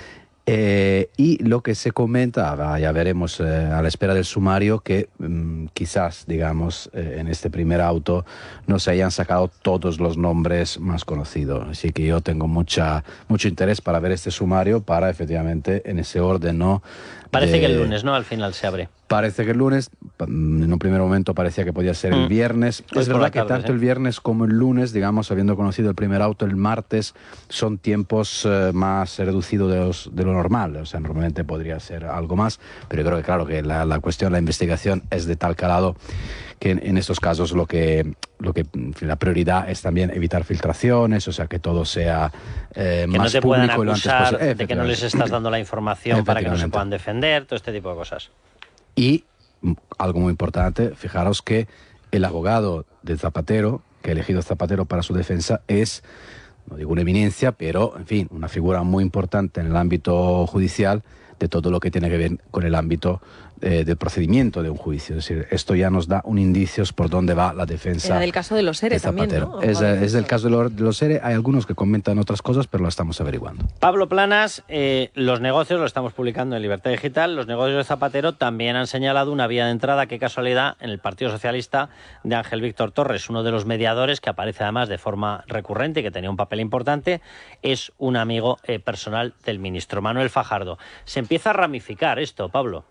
Eh, y lo que se comenta, va, ya veremos eh, a la espera del sumario, que mm, quizás, digamos, eh, en este primer auto no se hayan sacado todos los nombres más conocidos. Así que yo tengo mucha mucho interés para ver este sumario, para efectivamente en ese orden, ¿no? Parece de- que el lunes, ¿no? Al final se abre. Parece que el lunes, mm, en un primer momento parecía que podía ser el Mm. viernes. Es Es por verdad la que tarde, tanto sí. el viernes como el lunes, digamos, habiendo conocido el primer auto, el martes, son tiempos eh, más reducidos de, los- de lo normal. O sea, normalmente podría ser algo más, pero yo creo que claro que la, la cuestión, la investigación es de tal calado que en, en estos casos lo que, lo que en fin, la prioridad es también evitar filtraciones, o sea, que todo sea eh, Que no más te puedan público y lo antes acusar posible. de que no les estás dando la información para que no se Efectivamente. puedan defender, todo este tipo de cosas. Y mm, algo muy importante, fijaros que el abogado de Zapatero, que ha elegido Zapatero para su defensa, es, no digo una eminencia, pero, en fin, una figura muy importante en el ámbito judicial de todo lo que tiene que ver con el ámbito eh, del procedimiento de un juicio. Es decir, esto ya nos da un indicio por dónde va la defensa. Era del caso de los E R E también, ¿no? Es, es del caso de los, de los E R E. Hay algunos que comentan otras cosas, pero lo estamos averiguando. Pablo Planas, eh, los negocios, lo estamos publicando en Libertad Digital, los negocios de Zapatero también han señalado una vía de entrada, qué casualidad, en el Partido Socialista de Ángel Víctor Torres, uno de los mediadores que aparece además de forma recurrente y que tenía un papel importante, es un amigo eh, personal del ministro Manuel Fajardo. Se empieza a ramificar esto, Pablo.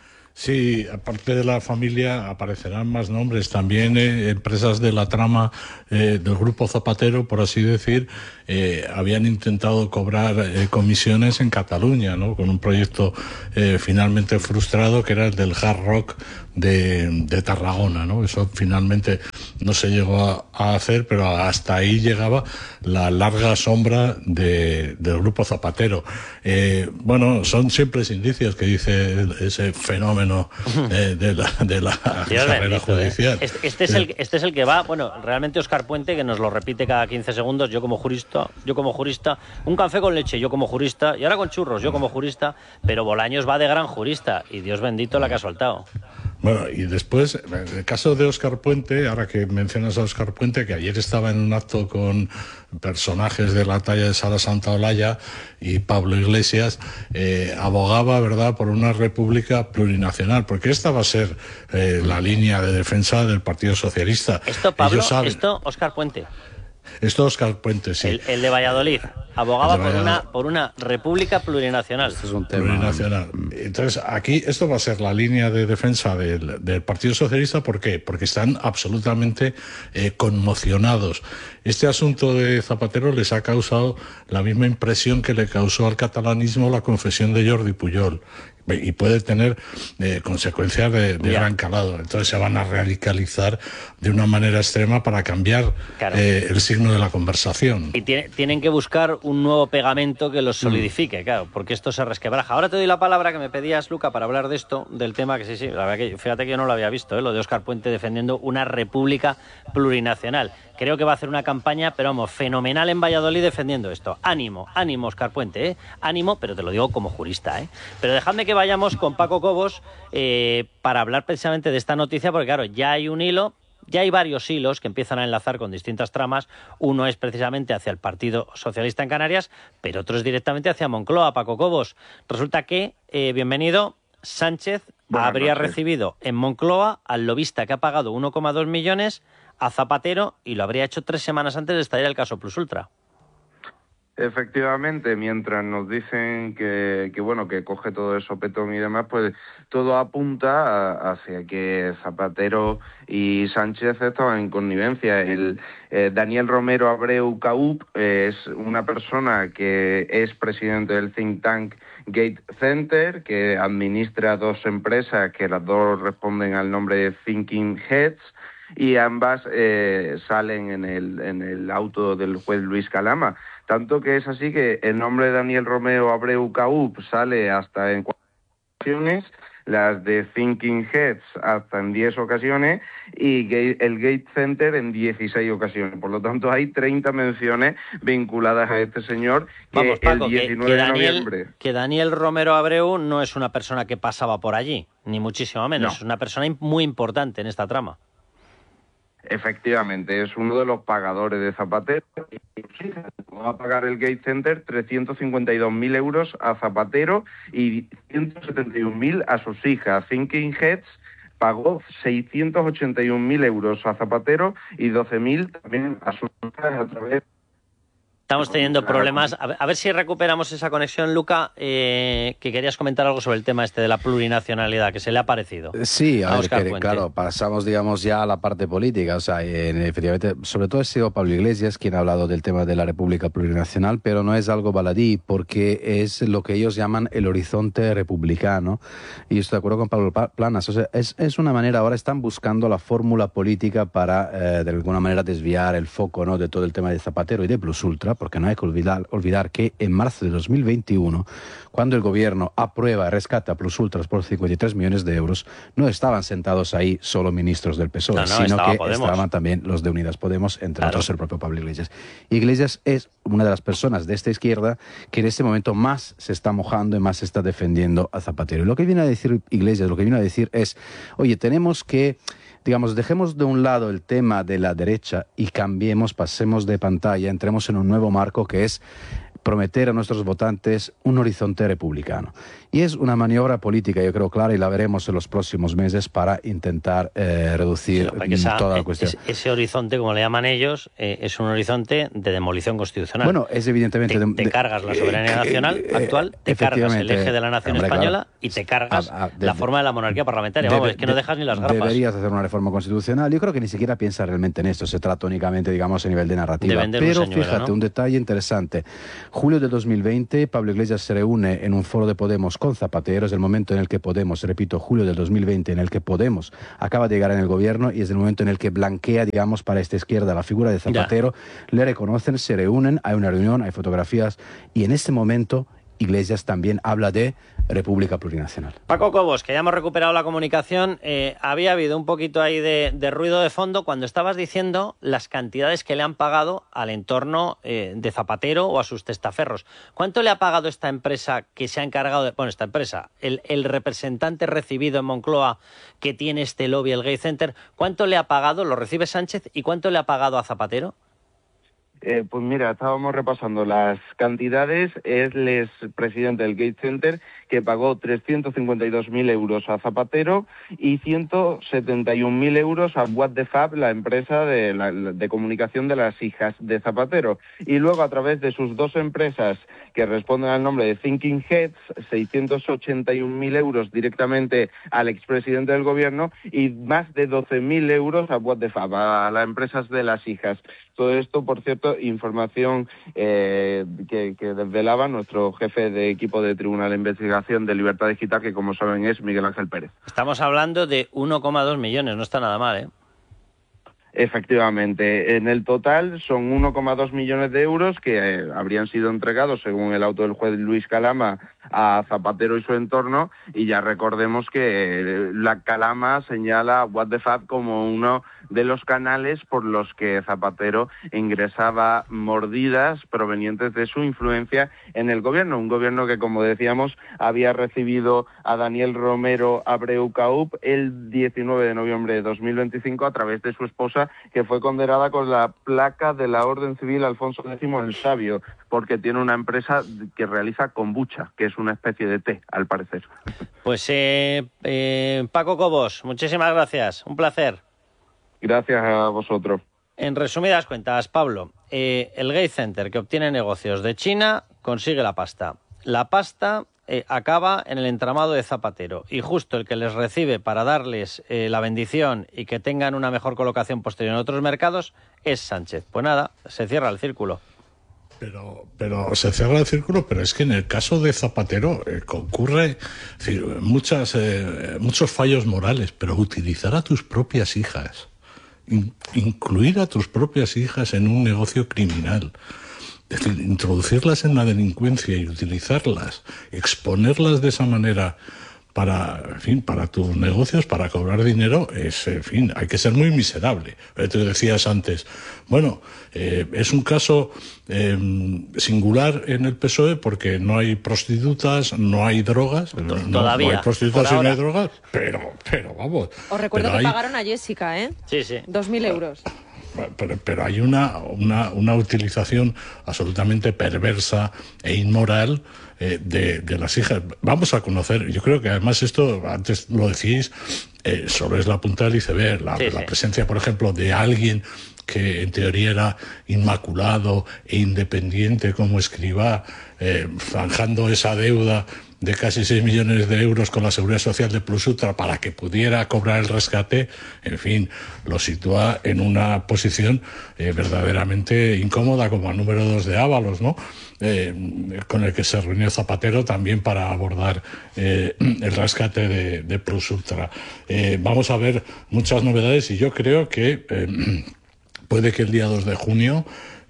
Sí, aparte de la familia aparecerán más nombres, también eh, empresas de la trama eh, del grupo Zapatero, por así decir, eh, habían intentado cobrar eh, comisiones en Cataluña, ¿no? Con un proyecto eh, finalmente frustrado que era el del Hard Rock de, de Tarragona, ¿no? Eso finalmente no se llegó a, a hacer, pero hasta ahí llegaba la larga sombra de, del grupo Zapatero. Eh, bueno, son simples indicios que dice ese fenómeno eh, de la, de la carrera bendito, judicial. ¿eh? Este, este, es el, este es el que va, bueno, realmente Óscar Puente, que nos lo repite cada quince segundos, yo como jurista, yo como jurista, un café con leche, yo como jurista, y ahora con churros, yo como jurista, pero Bolaños va de gran jurista, y Dios bendito la que ha soltado. Bueno, y después, en el caso de Óscar Puente, ahora que mencionas a Óscar Puente, que ayer estaba en un acto con personajes de la talla de Sara Santaolalla y Pablo Iglesias, eh, abogaba, ¿verdad?, por una república plurinacional, porque esta va a ser eh, la línea de defensa del Partido Socialista. Esto, Pablo, esto, Óscar Puente. Esto Óscar Puente, sí. El, el de Valladolid. Abogaba de Valladolid. por una por una república plurinacional. Esto es un tema. Plurinacional. Entonces, aquí esto va a ser la línea de defensa del, del Partido Socialista. ¿Por qué? Porque están absolutamente eh, conmocionados. Este asunto de Zapatero les ha causado la misma impresión que le causó al catalanismo la confesión de Jordi Pujol. Y puede tener eh, consecuencias de, de gran calado. Entonces se van a radicalizar de una manera extrema para cambiar claro. eh, el signo de la conversación. Y tiene, tienen que buscar un nuevo pegamento que los solidifique, mm. claro, porque esto se resquebraja. Ahora te doy la palabra que me pedías, Luca, para hablar de esto, del tema que sí, sí, la verdad que fíjate que yo no lo había visto, ¿eh? Lo de Óscar Puente defendiendo una república plurinacional. Creo que va a hacer una campaña, pero vamos, fenomenal en Valladolid defendiendo esto. Ánimo, ánimo, Óscar Puente, ¿eh? Ánimo, pero te lo digo como jurista, ¿eh? Pero dejadme que vayamos con Paco Cobos eh, para hablar precisamente de esta noticia, porque claro, ya hay un hilo, ya hay varios hilos que empiezan a enlazar con distintas tramas. Uno es precisamente hacia el Partido Socialista en Canarias, pero otro es directamente hacia Moncloa. Paco Cobos, resulta que, eh, bienvenido, Sánchez Buenas habría noches. recibido en Moncloa al lobista que ha pagado uno coma dos millones a Zapatero y lo habría hecho tres semanas antes de estallar el caso Plus Ultra. Efectivamente, mientras nos dicen que, que bueno, que coge todo el sopetón y demás, pues todo apunta a, hacia que Zapatero y Sánchez estaban en connivencia. El eh, Daniel Romero Abreu Caup eh, es una persona que es presidente del think tank Gate Center, que administra dos empresas que las dos responden al nombre de Thinking Heads, y ambas eh, salen en el, en el auto del juez Luis Calama. Tanto que es así que el nombre de Daniel Romero Abreu Caup sale hasta en cuatro ocasiones, las de Thinking Heads hasta en diez ocasiones y el Gate Center en dieciséis ocasiones. Por lo tanto, hay treinta menciones vinculadas a este señor que Vamos, Paco, el diecinueve que, que Daniel, de noviembre... Que Daniel Romero Abreu no es una persona que pasaba por allí, ni muchísimo menos. No. Es una persona muy importante en esta trama. Efectivamente, es uno de los pagadores de Zapatero. Va a pagar el Gate Center trescientos cincuenta y dos mil euros a Zapatero y ciento setenta y un mil a sus hijas. Thinking Heads pagó seiscientos ochenta y un mil euros a Zapatero y doce mil también a sus hijas a través... Estamos teniendo problemas. A ver, a ver si recuperamos esa conexión, Luca, eh, que querías comentar algo sobre el tema este de la plurinacionalidad, que se le ha parecido. Sí, a, a ver, que, Puente. claro, pasamos, digamos, ya a la parte política. O sea, en, efectivamente, sobre todo ha sido Pablo Iglesias quien ha hablado del tema de la República Plurinacional, pero no es algo baladí, porque es lo que ellos llaman el horizonte republicano. Y estoy de acuerdo con Pablo Planas. O sea, es, es una manera, ahora están buscando la fórmula política para, eh, de alguna manera, desviar el foco, ¿no?, de todo el tema de Zapatero y de Plus Ultra, porque no hay que olvidar, olvidar que en marzo de dos mil veintiuno, cuando el gobierno aprueba rescate a Plus Ultras por cincuenta y tres millones de euros, no estaban sentados ahí solo ministros del P S O E, no, no, sino que Podemos. estaban también los de Unidas Podemos, entre claro. otros el propio Pablo Iglesias. Iglesias es una de las personas de esta izquierda que en este momento más se está mojando y más se está defendiendo a Zapatero. Y lo que viene a decir Iglesias, lo que viene a decir es, oye, tenemos que, digamos, dejemos de un lado el tema de la derecha y cambiemos, pasemos de pantalla, entremos en un nuevo marco que es prometer a nuestros votantes un horizonte republicano. Y es una maniobra política, yo creo, clara, y la veremos en los próximos meses para intentar eh, reducir sí, esa, toda la cuestión. Es, ese horizonte, como le llaman ellos, eh, es un horizonte de demolición constitucional. Bueno, es evidentemente... Te, de, te cargas la soberanía eh, nacional eh, actual, te cargas el eje de la nación hombre, española claro. y te cargas a, a, de, la forma de la monarquía parlamentaria. Vamos, de, es que no dejas ni las gafas. Deberías hacer una reforma constitucional. Yo creo que ni siquiera piensa realmente en esto. Se trata únicamente, digamos, a nivel de narrativa. De Pero señuelo, fíjate, ¿no? un detalle interesante. Julio de dos mil veinte, Pablo Iglesias se reúne en un foro de Podemos con Zapatero. Es el momento en el que Podemos, repito, julio del dos mil veinte, en el que Podemos acaba de llegar en el gobierno y es el momento en el que blanquea, digamos, para esta izquierda la figura de Zapatero. Ya. Le reconocen, se reúnen, hay una reunión, hay fotografías y en este momento Iglesias también habla de República Plurinacional. Paco Cobos, que ya hemos recuperado la comunicación, eh, había habido un poquito ahí de, de ruido de fondo cuando estabas diciendo las cantidades que le han pagado al entorno eh, de Zapatero o a sus testaferros. ¿Cuánto le ha pagado esta empresa que se ha encargado de... Bueno, esta empresa, el, el representante recibido en Moncloa que tiene este lobby, el Gate Center, ¿cuánto le ha pagado, lo recibe Sánchez, y cuánto le ha pagado a Zapatero? Eh, pues mira, estábamos repasando las cantidades. Es el presidente del Gate Center que pagó trescientos cincuenta y dos mil euros a Zapatero y ciento setenta y un mil euros a What the Fab, la empresa de, la, de comunicación de las hijas de Zapatero. Y luego, a través de sus dos empresas que responden al nombre de Thinking Heads, seiscientos ochenta y un mil euros directamente al expresidente del gobierno y más de doce mil euros a What the Fab, a las empresas de las hijas. Todo esto, por cierto, información eh, que, que desvelaba nuestro jefe de equipo de Tribunal de Investigación de Libertad Digital, que como saben es Miguel Ángel Pérez. Estamos hablando de uno coma dos millones, no está nada mal, ¿eh? Efectivamente, en el total son uno coma dos millones de euros que eh, habrían sido entregados, según el auto del juez Luis Calama, a Zapatero y su entorno, y ya recordemos que eh, la Calama señala a What the Fab como uno de los canales por los que Zapatero ingresaba mordidas provenientes de su influencia en el gobierno, un gobierno que, como decíamos, había recibido a Daniel Romero Abreu Caup el diecinueve de noviembre de dos mil veinticinco a través de su esposa, que fue condenada con la placa de la Orden Civil Alfonso X el Sabio, porque tiene una empresa que realiza kombucha, que es una especie de té, al parecer. Pues eh, eh, Paco Cobos, muchísimas gracias, un placer. Gracias a vosotros. En resumidas cuentas, Pablo, eh, el Gate Center que obtiene negocios de China consigue la pasta. La pasta eh, acaba en el entramado de Zapatero y justo el que les recibe para darles eh, la bendición y que tengan una mejor colocación posterior en otros mercados es Sánchez. Pues nada, se cierra el círculo. Pero, pero se cierra el círculo, pero es que en el caso de Zapatero eh, ocurre es decir, muchas, eh, muchos fallos morales, pero utilizar a tus propias hijas, in, incluir a tus propias hijas en un negocio criminal, es decir, introducirlas en la delincuencia y utilizarlas, exponerlas de esa manera para, en fin, para tus negocios, para cobrar dinero, es, en fin, hay que ser muy miserable. Te decías antes, bueno, eh, es un caso eh, singular en el P S O E porque no hay prostitutas, no hay drogas, no, todavía, no hay prostitutas y no hay drogas, pero, pero vamos. Os recuerdo que hay... pagaron a Jessica, ¿eh? Sí, sí. Dos mil euros. Pero, pero hay una, una, una utilización absolutamente perversa e inmoral eh, de, de las hijas. Vamos a conocer, yo creo que además esto, antes lo decís, eh, solo es la punta del iceberg. La, sí, la sí. presencia, por ejemplo, de alguien que en teoría era inmaculado e independiente como Escrivá, eh, zanjando esa deuda de casi seis millones de euros con la Seguridad Social de Plus Ultra para que pudiera cobrar el rescate, en fin, lo sitúa en una posición eh, verdaderamente incómoda como el número dos de Ábalos, ¿no? Eh, con el que se reunió Zapatero también para abordar eh, el rescate de, de Plus Ultra. Eh, vamos a ver muchas novedades y yo creo que eh, puede que el día dos de junio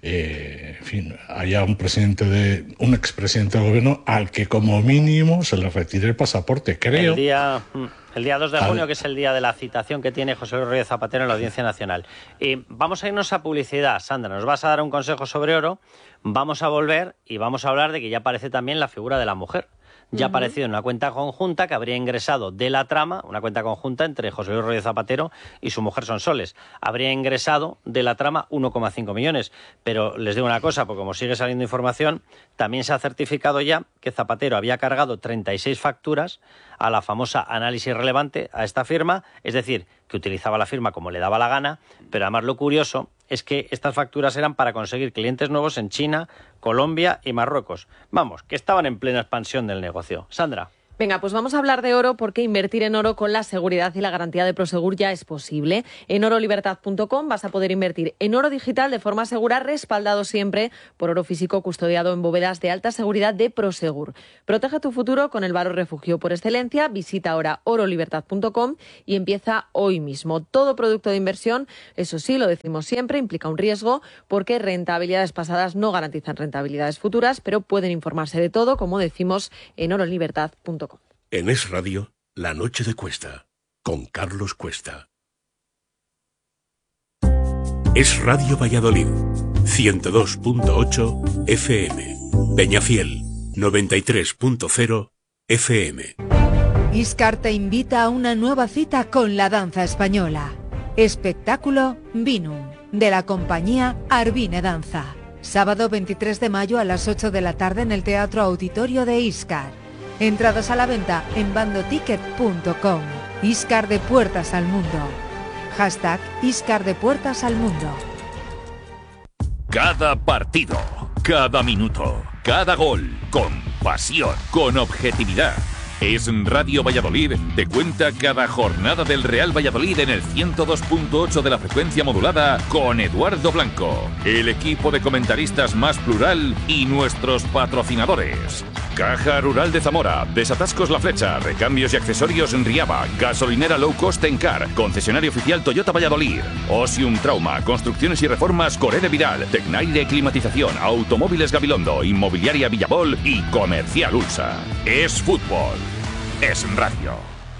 eh, en fin, haya un presidente de un expresidente del gobierno al que como mínimo se le retire el pasaporte, creo. El día, el día dos de junio, al... que es el día de la citación que tiene José Luis Rodríguez Zapatero en la Audiencia Nacional. Y vamos a irnos a publicidad. Sandra, nos vas a dar un consejo sobre oro. Vamos a volver y vamos a hablar de que ya aparece también la figura de la mujer. Ya ha aparecido en una cuenta conjunta que habría ingresado de la trama, una cuenta conjunta entre José Luis Rodríguez Zapatero y su mujer Sonsoles. Habría ingresado de la trama uno coma cinco millones. Pero les digo una cosa, porque como sigue saliendo información, también se ha certificado ya que Zapatero había cargado treinta y seis facturas a la famosa Análisis Relevante, a esta firma, es decir, que utilizaba la firma como le daba la gana, pero además lo curioso es que estas facturas eran para conseguir clientes nuevos en China, Colombia y Marruecos. Vamos, que estaban en plena expansión del negocio. Sandra. Venga, pues vamos a hablar de oro porque invertir en oro con la seguridad y la garantía de Prosegur ya es posible. En oro libertad punto com vas a poder invertir en oro digital de forma segura, respaldado siempre por oro físico custodiado en bóvedas de alta seguridad de Prosegur. Protege tu futuro con el valor refugio por excelencia. Visita ahora oro libertad punto com y empieza hoy mismo. Todo producto de inversión, eso sí, lo decimos siempre, implica un riesgo porque rentabilidades pasadas no garantizan rentabilidades futuras, pero pueden informarse de todo, como decimos, en oro libertad punto com. En Es Radio, La Noche de Cuesta, con Carlos Cuesta. Es Radio Valladolid, ciento dos punto ocho F M. Peñafiel, noventa y tres punto cero F M. Iscar te invita a una nueva cita con la danza española. Espectáculo Vinum, de la compañía Arvine Danza. Sábado veintitrés de mayo a las ocho de la tarde en el Teatro Auditorio de Iscar. Entradas a la venta en bandoticket punto com. Iscar de puertas al mundo. Hashtag Iscar de puertas al mundo. Cada partido, cada minuto, cada gol, con pasión, con objetividad. Es Radio Valladolid, te cuenta cada jornada del Real Valladolid en el ciento dos punto ocho de la frecuencia modulada con Eduardo Blanco, el equipo de comentaristas más plural y nuestros patrocinadores. Caja Rural de Zamora, Desatascos La Flecha, Recambios y Accesorios en Riaba, Gasolinera Low Cost Encar, Concesionario Oficial Toyota Valladolid, Osium Trauma, Construcciones y Reformas Coré de Vidal, Tecnaire Climatización, Automóviles Gabilondo, Inmobiliaria Villabol y Comercial Ulsa. Es fútbol. Es radio.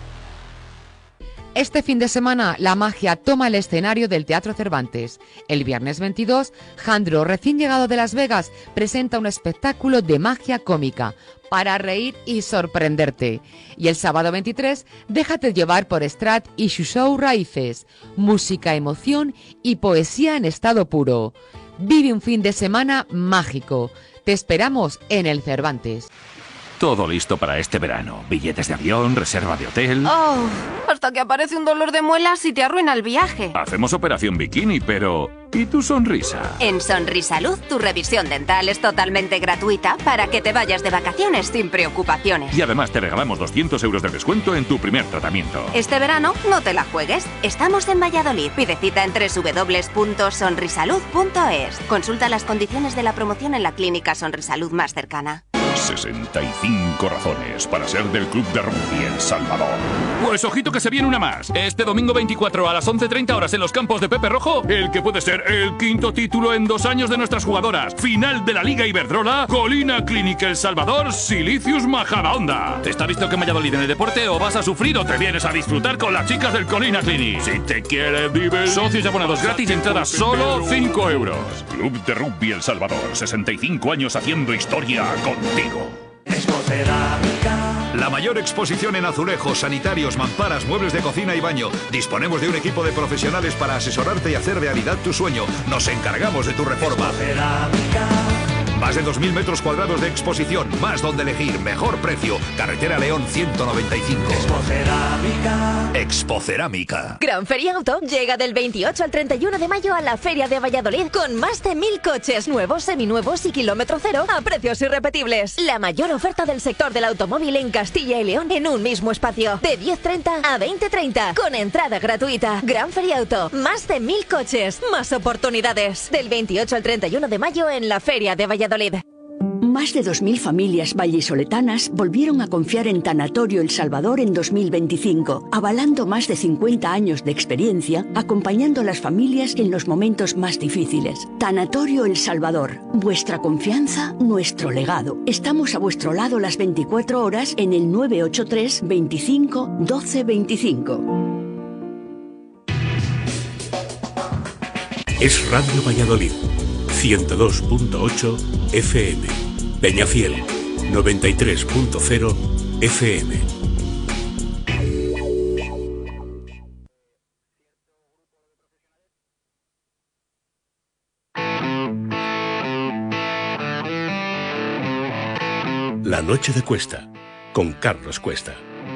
Este fin de semana, la magia toma el escenario del Teatro Cervantes. El viernes veintidós, Jandro, recién llegado de Las Vegas, presenta un espectáculo de magia cómica para reír y sorprenderte. Y el sábado veintitrés, déjate llevar por Strat y su show Raíces. Música, emoción y poesía en estado puro. Vive un fin de semana mágico. Te esperamos en el Cervantes. Todo listo para este verano. Billetes de avión, reserva de hotel. Oh, hasta que aparece un dolor de muelas y te arruina el viaje. Hacemos operación bikini, pero ¿y tu sonrisa? En Sonrisalud, tu revisión dental es totalmente gratuita para que te vayas de vacaciones sin preocupaciones. Y además te regalamos doscientos euros de descuento en tu primer tratamiento. Este verano no te la juegues. Estamos en Valladolid. Pide cita en doble u doble u doble u punto sonrisalud punto es. Consulta las condiciones de la promoción en la clínica Sonrisalud más cercana. sesenta y cinco razones para ser del Club de Rugby El Salvador. Pues ojito que se viene una más. Este domingo veinticuatro a las once treinta horas en los campos de Pepe Rojo, el que puede ser el quinto título en dos años de nuestras jugadoras. Final de la Liga Iberdrola, Colina Clinic El Salvador, Silicius Majadahonda. ¿Te está visto que en Valladolid en el deporte o vas a sufrir o te vienes a disfrutar con las chicas del Colina Clinic? Si te quieres divertir. Socios y abonados gratis, entrada solo cinco euros. Club de Rugby El Salvador, sesenta y cinco años haciendo historia contigo. La mayor exposición en azulejos, sanitarios, mamparas, muebles de cocina y baño. Disponemos de un equipo de profesionales para asesorarte y hacer realidad tu sueño. Nos encargamos de tu reforma. Más de dos mil metros cuadrados de exposición, más donde elegir, mejor precio. Carretera León ciento noventa y cinco. Expocerámica. Expocerámica. Gran Feria Auto llega del veintiocho al treinta y uno de mayo a la Feria de Valladolid con más de mil coches nuevos, seminuevos y kilómetro cero a precios irrepetibles. La mayor oferta del sector del automóvil en Castilla y León en un mismo espacio. De diez treinta a veinte treinta con entrada gratuita. Gran Feria Auto. Más de mil coches, más oportunidades. Del veintiocho al treinta y uno de mayo en la Feria de Valladolid. Más de dos mil familias vallisoletanas volvieron a confiar en Tanatorio El Salvador en dos mil veinticinco, avalando más de cincuenta años de experiencia, acompañando a las familias en los momentos más difíciles. Tanatorio El Salvador, vuestra confianza, nuestro legado. Estamos a vuestro lado las veinticuatro horas en el nueve ocho tres, veinticinco, doce veinticinco. Es Radio Valladolid, ciento dos punto ocho F M. Peñafiel, noventa y tres punto cero F M. La noche de Cuesta, con Carlos Cuesta.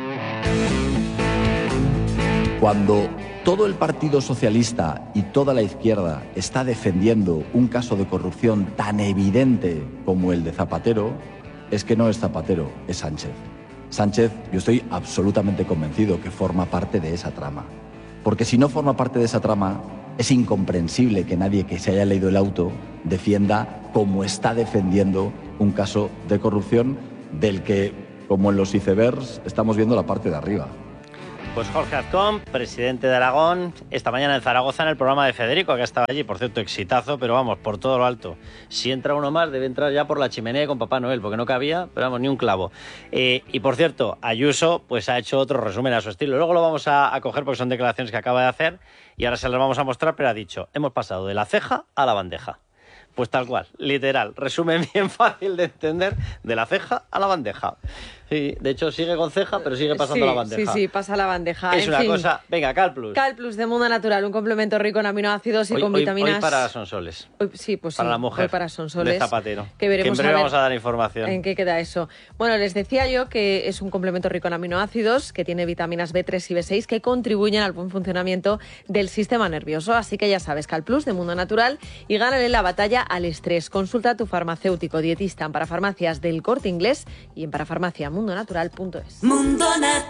Cuando todo el Partido Socialista y toda la izquierda está defendiendo un caso de corrupción tan evidente como el de Zapatero, es que no es Zapatero, es Sánchez. Sánchez, yo estoy absolutamente convencido que forma parte de esa trama. Porque si no forma parte de esa trama, es incomprensible que nadie que se haya leído el auto defienda como está defendiendo un caso de corrupción del que, como en los icebergs, estamos viendo la parte de arriba. Pues Jorge Azcón, presidente de Aragón, esta mañana en Zaragoza en el programa de Federico, que estaba allí, por cierto, exitazo, pero vamos, por todo lo alto. Si entra uno más, debe entrar ya por la chimenea con Papá Noel, porque no cabía, pero vamos, ni un clavo. Eh, y por cierto, Ayuso pues ha hecho otro resumen a su estilo. Luego lo vamos a, a coger porque son declaraciones que acaba de hacer y ahora se las vamos a mostrar, pero ha dicho, hemos pasado de la ceja a la bandeja. Pues tal cual, literal, resumen bien fácil de entender, de la ceja a la bandeja. Sí, de hecho sigue con ceja, pero sigue pasando sí, la bandeja. Sí, sí, pasa la bandeja. Es en una fin. cosa... Venga, Calplus. Calplus de Mundo Natural, un complemento rico en aminoácidos y hoy, con hoy, vitaminas... Hoy para Sonsoles. Hoy, sí, pues para sí, la mujer hoy para Sonsoles. De Zapatero. Que veremos que en breve a ver vamos a dar información. ¿En qué queda eso? Bueno, les decía yo que es un complemento rico en aminoácidos, que tiene vitaminas B tres y B seis que contribuyen al buen funcionamiento del sistema nervioso. Así que ya sabes, Calplus de Mundo Natural y gánale la batalla al estrés. Consulta a tu farmacéutico dietista en Parafarmacias del Corte Inglés y en parafarmacia mundo natural punto es. Mundo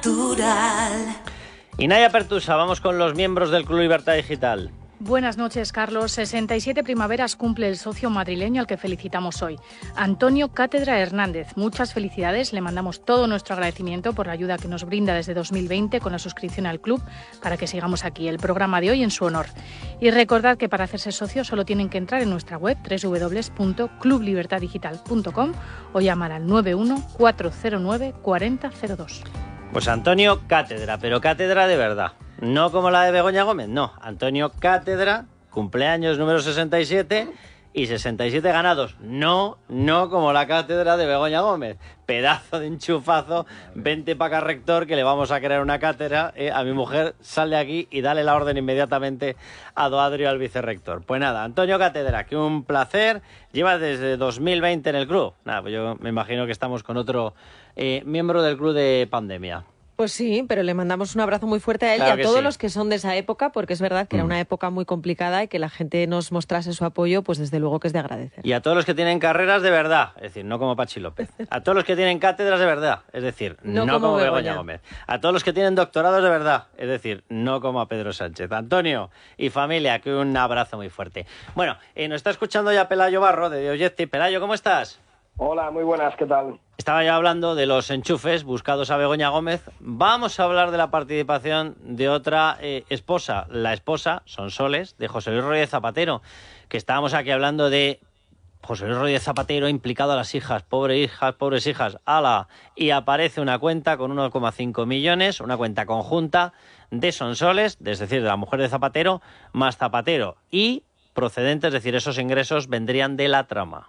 Natural. Y Naya Pertusa, vamos con los miembros del Club Libertad Digital. Buenas noches, Carlos. sesenta y siete primaveras cumple el socio madrileño al que felicitamos hoy, Antonio Cátedra Hernández. Muchas felicidades, le mandamos todo nuestro agradecimiento por la ayuda que nos brinda desde dos mil veinte con la suscripción al club para que sigamos aquí el programa de hoy en su honor. Y recordad que para hacerse socio solo tienen que entrar en nuestra web doble u doble u doble u punto club libertad digital punto com o llamar al nueve uno cuatro cero nueve cuatro cero cero dos. Pues Antonio Cátedra, pero cátedra de verdad. No como la de Begoña Gómez, no. Antonio Cátedra, cumpleaños número sesenta y siete y sesenta y siete ganados. No, no como la cátedra de Begoña Gómez. Pedazo de enchufazo, vente para acá, rector, que le vamos a crear una cátedra. Eh, a mi mujer, sal de aquí y dale la orden inmediatamente a Doadrio, al vicerrector. Pues nada, Antonio Cátedra, que un placer. Lleva desde dos mil veinte en el club. Nada, pues yo me imagino que estamos con otro eh, miembro del club de pandemia. Pues sí, pero le mandamos un abrazo muy fuerte a él Claro y a todos sí. los que son de esa época, porque es verdad que mm. era una época muy complicada y que la gente nos mostrase su apoyo, pues desde luego que es de agradecer. Y a todos los que tienen carreras de verdad, es decir, no como Pachi López. A todos los que tienen cátedras de verdad, es decir, no, no como, como Begoña. Begoña Gómez. A todos los que tienen doctorados de verdad, es decir, no como a Pedro Sánchez. Antonio y familia, que un abrazo muy fuerte. Bueno, eh, nos está escuchando ya Pelayo Barro de Diogetti. Pelayo, ¿cómo estás? Hola, muy buenas, ¿qué tal? Estaba ya hablando de los enchufes buscados a Begoña Gómez. Vamos a hablar de la participación de otra eh, esposa, la esposa, Sonsoles, de José Luis Rodríguez Zapatero, que estábamos aquí hablando de José Luis Rodríguez Zapatero implicado a las hijas, pobres hijas, pobres hijas, ala, y aparece una cuenta con uno coma cinco millones, una cuenta conjunta de Sonsoles, es decir, de la mujer de Zapatero, más Zapatero, y procedentes, es decir, esos ingresos vendrían de la trama.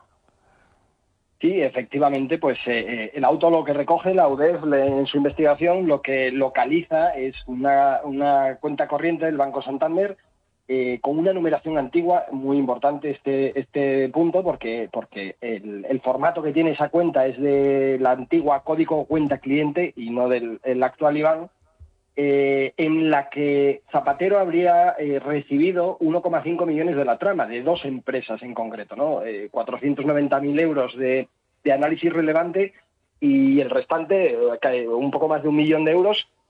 Sí, efectivamente, pues eh, el auto lo que recoge, la U D E F en su investigación, lo que localiza es una, una cuenta corriente del Banco Santander eh, con una numeración antigua, muy importante este este punto, porque porque el, el formato que tiene esa cuenta es de la antigua código cuenta cliente y no del el actual I B A N, eh, en la que Zapatero habría eh, recibido uno coma cinco millones de la trama, de dos empresas en concreto, ¿no? Eh, cuatrocientos noventa mil euros de, de análisis relevante y el restante, eh, un poco más de un millón de euros,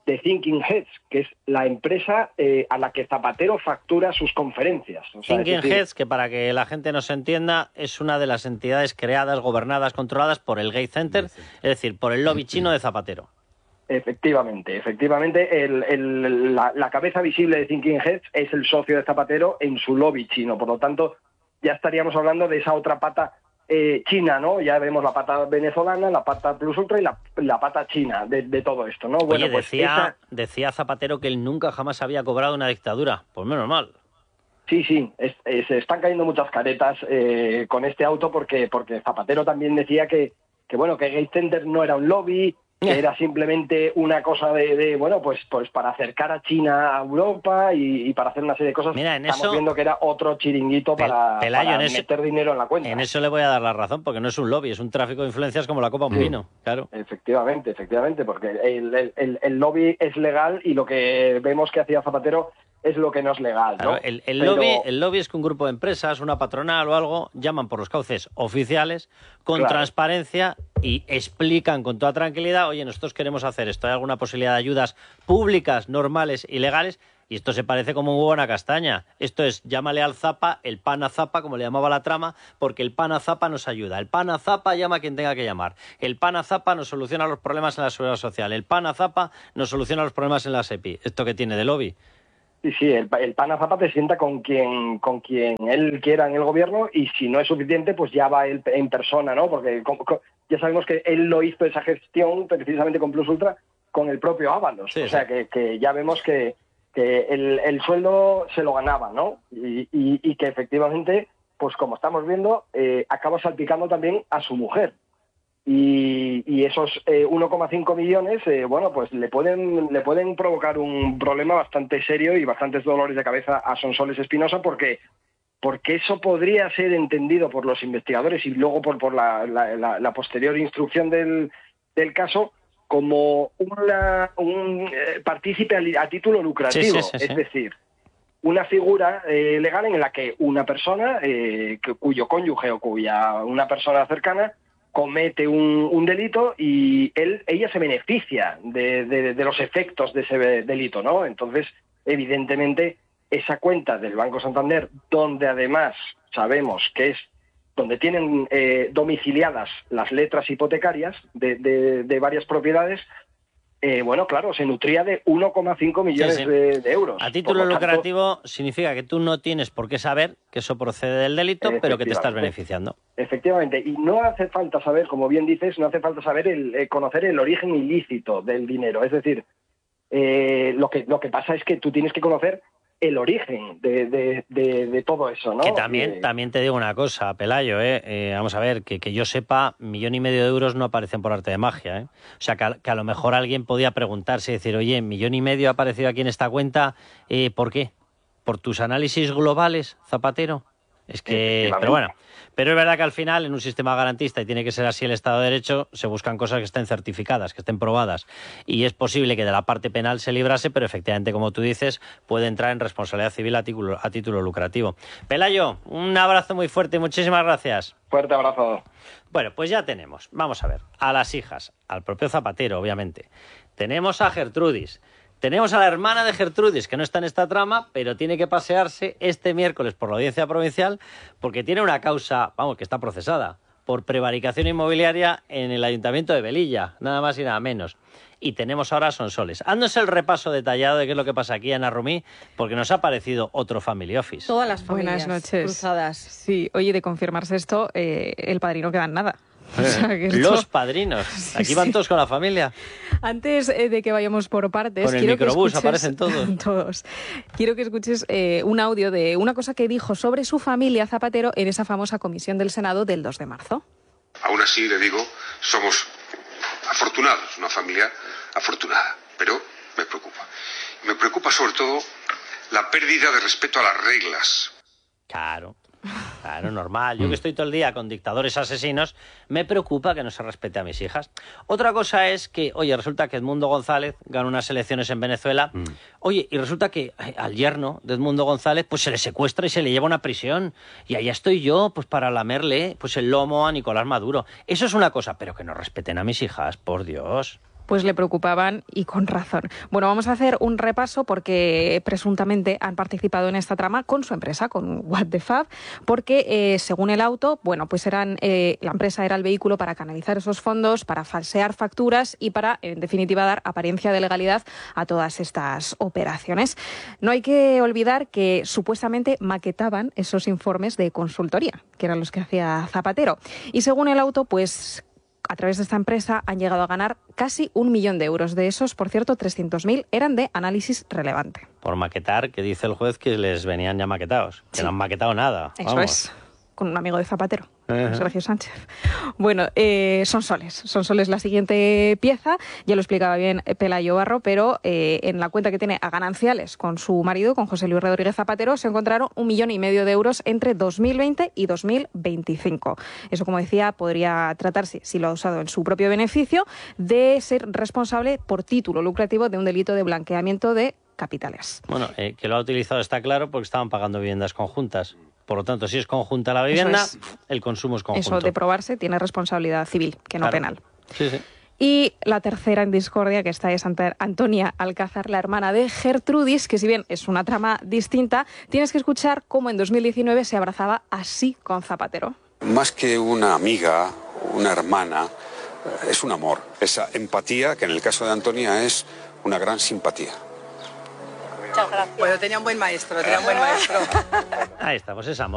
de Thinking Heads, que es la empresa eh, a la que Zapatero factura sus conferencias. O sea, Thinking es decir, Heads, que para que la gente nos entienda, es una de las entidades creadas, gobernadas, controladas por el Gates Center, es decir, por el lobby chino de Zapatero. Efectivamente, efectivamente, el, el, la, la cabeza visible de Thinking Heads es el socio de Zapatero en su lobby chino. Por lo tanto, ya estaríamos hablando de esa otra pata eh, china, ¿no? Ya vemos la pata venezolana, la pata plus ultra y la, la pata china de, de todo esto, ¿no? Bueno, Oye, pues decía, esa... decía Zapatero que él nunca jamás había cobrado una dictadura. Pues menos mal. Sí, sí, es, es, se están cayendo muchas caretas eh, con este auto porque, porque Zapatero también decía que, que bueno, que Gates Center no era un lobby, que era simplemente una cosa de, de bueno, pues, pues para acercar a China a Europa y, y para hacer una serie de cosas. Mira, en Estamos eso, viendo que era otro chiringuito para, Pelayo, para en eso, meter dinero en la cuenta. En eso le voy a dar la razón, porque no es un lobby, es un tráfico de influencias como la copa de un vino, claro. Efectivamente, efectivamente, porque el, el, el lobby es legal y lo que vemos que hacía Zapatero es lo que no es legal, ¿no? Claro, el, el, Pero... lobby, el lobby es que un grupo de empresas, una patronal o algo, llaman por los cauces oficiales, con Claro. transparencia y explican con toda tranquilidad, oye, nosotros queremos hacer esto, ¿hay alguna posibilidad de ayudas públicas, normales y legales? Y esto se parece como un huevo a una castaña. Esto es, llámale al Zapa, el pana Zapa, como le llamaba la trama, porque el pana Zapa nos ayuda. El pana Zapa llama a quien tenga que llamar. El pana Zapa nos soluciona los problemas en la seguridad social. El pana Zapa nos soluciona los problemas en la SEPI. ¿Esto qué tiene de lobby? Sí, sí, el, el pana Zapa te sienta con quien con quien él quiera en el gobierno y si no es suficiente, pues ya va él en persona, ¿no? Porque con, con, ya sabemos que él lo hizo esa gestión precisamente con Plus Ultra con el propio Ábalos. Sí, o sea, sí. que, que ya vemos que, que el, el sueldo se lo ganaba, ¿no? Y, y, y que efectivamente, pues como estamos viendo, eh, acaba salpicando también a su mujer. Y, y esos eh, uno coma cinco millones, eh, bueno, pues le pueden le pueden provocar un problema bastante serio y bastantes dolores de cabeza a Sonsoles Espinosa porque porque eso podría ser entendido por los investigadores y luego por, por la, la, la, la posterior instrucción del, del caso como una, un eh, partícipe a, a título lucrativo, Sí, sí, sí, es sí. decir, una figura eh, legal en la que una persona, eh, que, cuyo cónyuge o cuya una persona cercana comete un, un delito y él, ella se beneficia de, de, de los efectos de ese delito, ¿no? Entonces, evidentemente, esa cuenta del Banco Santander, donde además sabemos que es donde tienen eh, domiciliadas las letras hipotecarias de, de, de varias propiedades, eh, bueno, claro, se nutría de uno coma cinco millones Sí, sí. De, de euros. A título Por lo tanto, lucrativo significa que tú no tienes por qué saber que eso procede del delito, pero que te estás Efectivamente. beneficiando. Efectivamente, y no hace falta saber, como bien dices, no hace falta saber el, eh, conocer el origen ilícito del dinero. Es decir, eh, lo que lo que pasa es que tú tienes que conocer el origen de, de, de, de todo eso, ¿no? Que también, Eh, también te digo una cosa, Pelayo, ¿eh? Eh, vamos a ver, que, que yo sepa, millón y medio de euros no aparecen por arte de magia, ¿eh? O sea, que a, que a lo mejor alguien podía preguntarse y decir, oye, millón y medio ha aparecido aquí en esta cuenta, eh, ¿por qué? ¿Por tus análisis globales, Zapatero? Es que, pero bueno, pero es verdad que al final en un sistema garantista, y tiene que ser así el Estado de Derecho, se buscan cosas que estén certificadas, que estén probadas. Y es posible que de la parte penal se librase, pero efectivamente, como tú dices, puede entrar en responsabilidad civil a título, a título lucrativo. Pelayo, un abrazo muy fuerte y muchísimas gracias. Fuerte abrazo. Bueno, pues ya tenemos, vamos a ver, a las hijas, al propio Zapatero, obviamente. Tenemos a Gertrudis. Tenemos a la hermana de Gertrudis, que no está en esta trama, pero tiene que pasearse este miércoles por la audiencia provincial porque tiene una causa, vamos, que está procesada por prevaricación inmobiliaria en el Ayuntamiento de Velilla, nada más y nada menos. Y tenemos ahora a Sonsoles. Haznos el repaso detallado de qué es lo que pasa aquí, Ana Rumí, porque nos ha parecido otro Family Office. Todas las familias Buenas noches. cruzadas. Sí, oye, de confirmarse esto, eh, el padrino queda en nada. O sea, que esto- Los padrinos. Sí, Aquí van sí. todos con la familia. Antes eh, de que vayamos por partes, Con el quiero que microbús escuches- aparecen todos. todos. Quiero que escuches eh, un audio de una cosa que dijo sobre su familia Zapatero en esa famosa comisión del Senado del dos de marzo. Aún así, le digo, somos afortunados, una familia afortunada, pero me preocupa. Me preocupa sobre todo la pérdida de respeto a las reglas. Claro, claro, normal. Yo que estoy todo el día con dictadores asesinos, me preocupa que no se respete a mis hijas. Otra cosa es que, oye, resulta que Edmundo González ganó unas elecciones en Venezuela. Mm. Oye, y resulta que al yerno de Edmundo González pues se le secuestra y se le lleva a una prisión. Y allá estoy yo, pues para lamerle pues el lomo a Nicolás Maduro. Eso es una cosa, pero que no respeten a mis hijas, por Dios. Pues le preocupaban y con razón. Bueno, vamos a hacer un repaso porque presuntamente han participado en esta trama con su empresa, con What the Fab, porque eh, según el auto, bueno, pues eran eh, la empresa era el vehículo para canalizar esos fondos, para falsear facturas y para, en definitiva, dar apariencia de legalidad a todas estas operaciones. No hay que olvidar que supuestamente maquetaban esos informes de consultoría, que eran los que hacía Zapatero. Y según el auto, pues a través de esta empresa han llegado a ganar casi un millón de euros. De esos, por cierto, trescientos mil eran de análisis relevante. Por maquetar, que dice el juez que les venían ya maquetados, que sí. No han maquetado nada. Eso Vamos. es, con un amigo de Zapatero. Uh-huh. Sergio Sánchez. Bueno, eh, son soles. Son soles la siguiente pieza. Ya lo explicaba bien Pelayo Barro, pero eh, en la cuenta que tiene a gananciales con su marido, con José Luis Rodríguez Zapatero, se encontraron un millón y medio de euros entre dos mil veinte y dos mil veinticinco. Eso, como decía, podría tratarse, si lo ha usado en su propio beneficio, de ser responsable por título lucrativo de un delito de blanqueamiento de capitales. Bueno, eh, que lo ha utilizado está claro porque estaban pagando viviendas conjuntas. Por lo tanto, si es conjunta la vivienda, es, el consumo es conjunto. Eso de probarse tiene responsabilidad civil, que no claro. penal. Sí, sí. Y la tercera en discordia, que esta es Antonia Alcázar, la hermana de Gertrudis, que si bien es una trama distinta, tienes que escuchar cómo en dos mil diecinueve se abrazaba así con Zapatero. Más que una amiga, una hermana, es un amor. Esa empatía, que en el caso de Antonia es una gran simpatía. Muchas gracias. Bueno, tenía un buen maestro, tenía un buen maestro. Ahí estamos, es amor.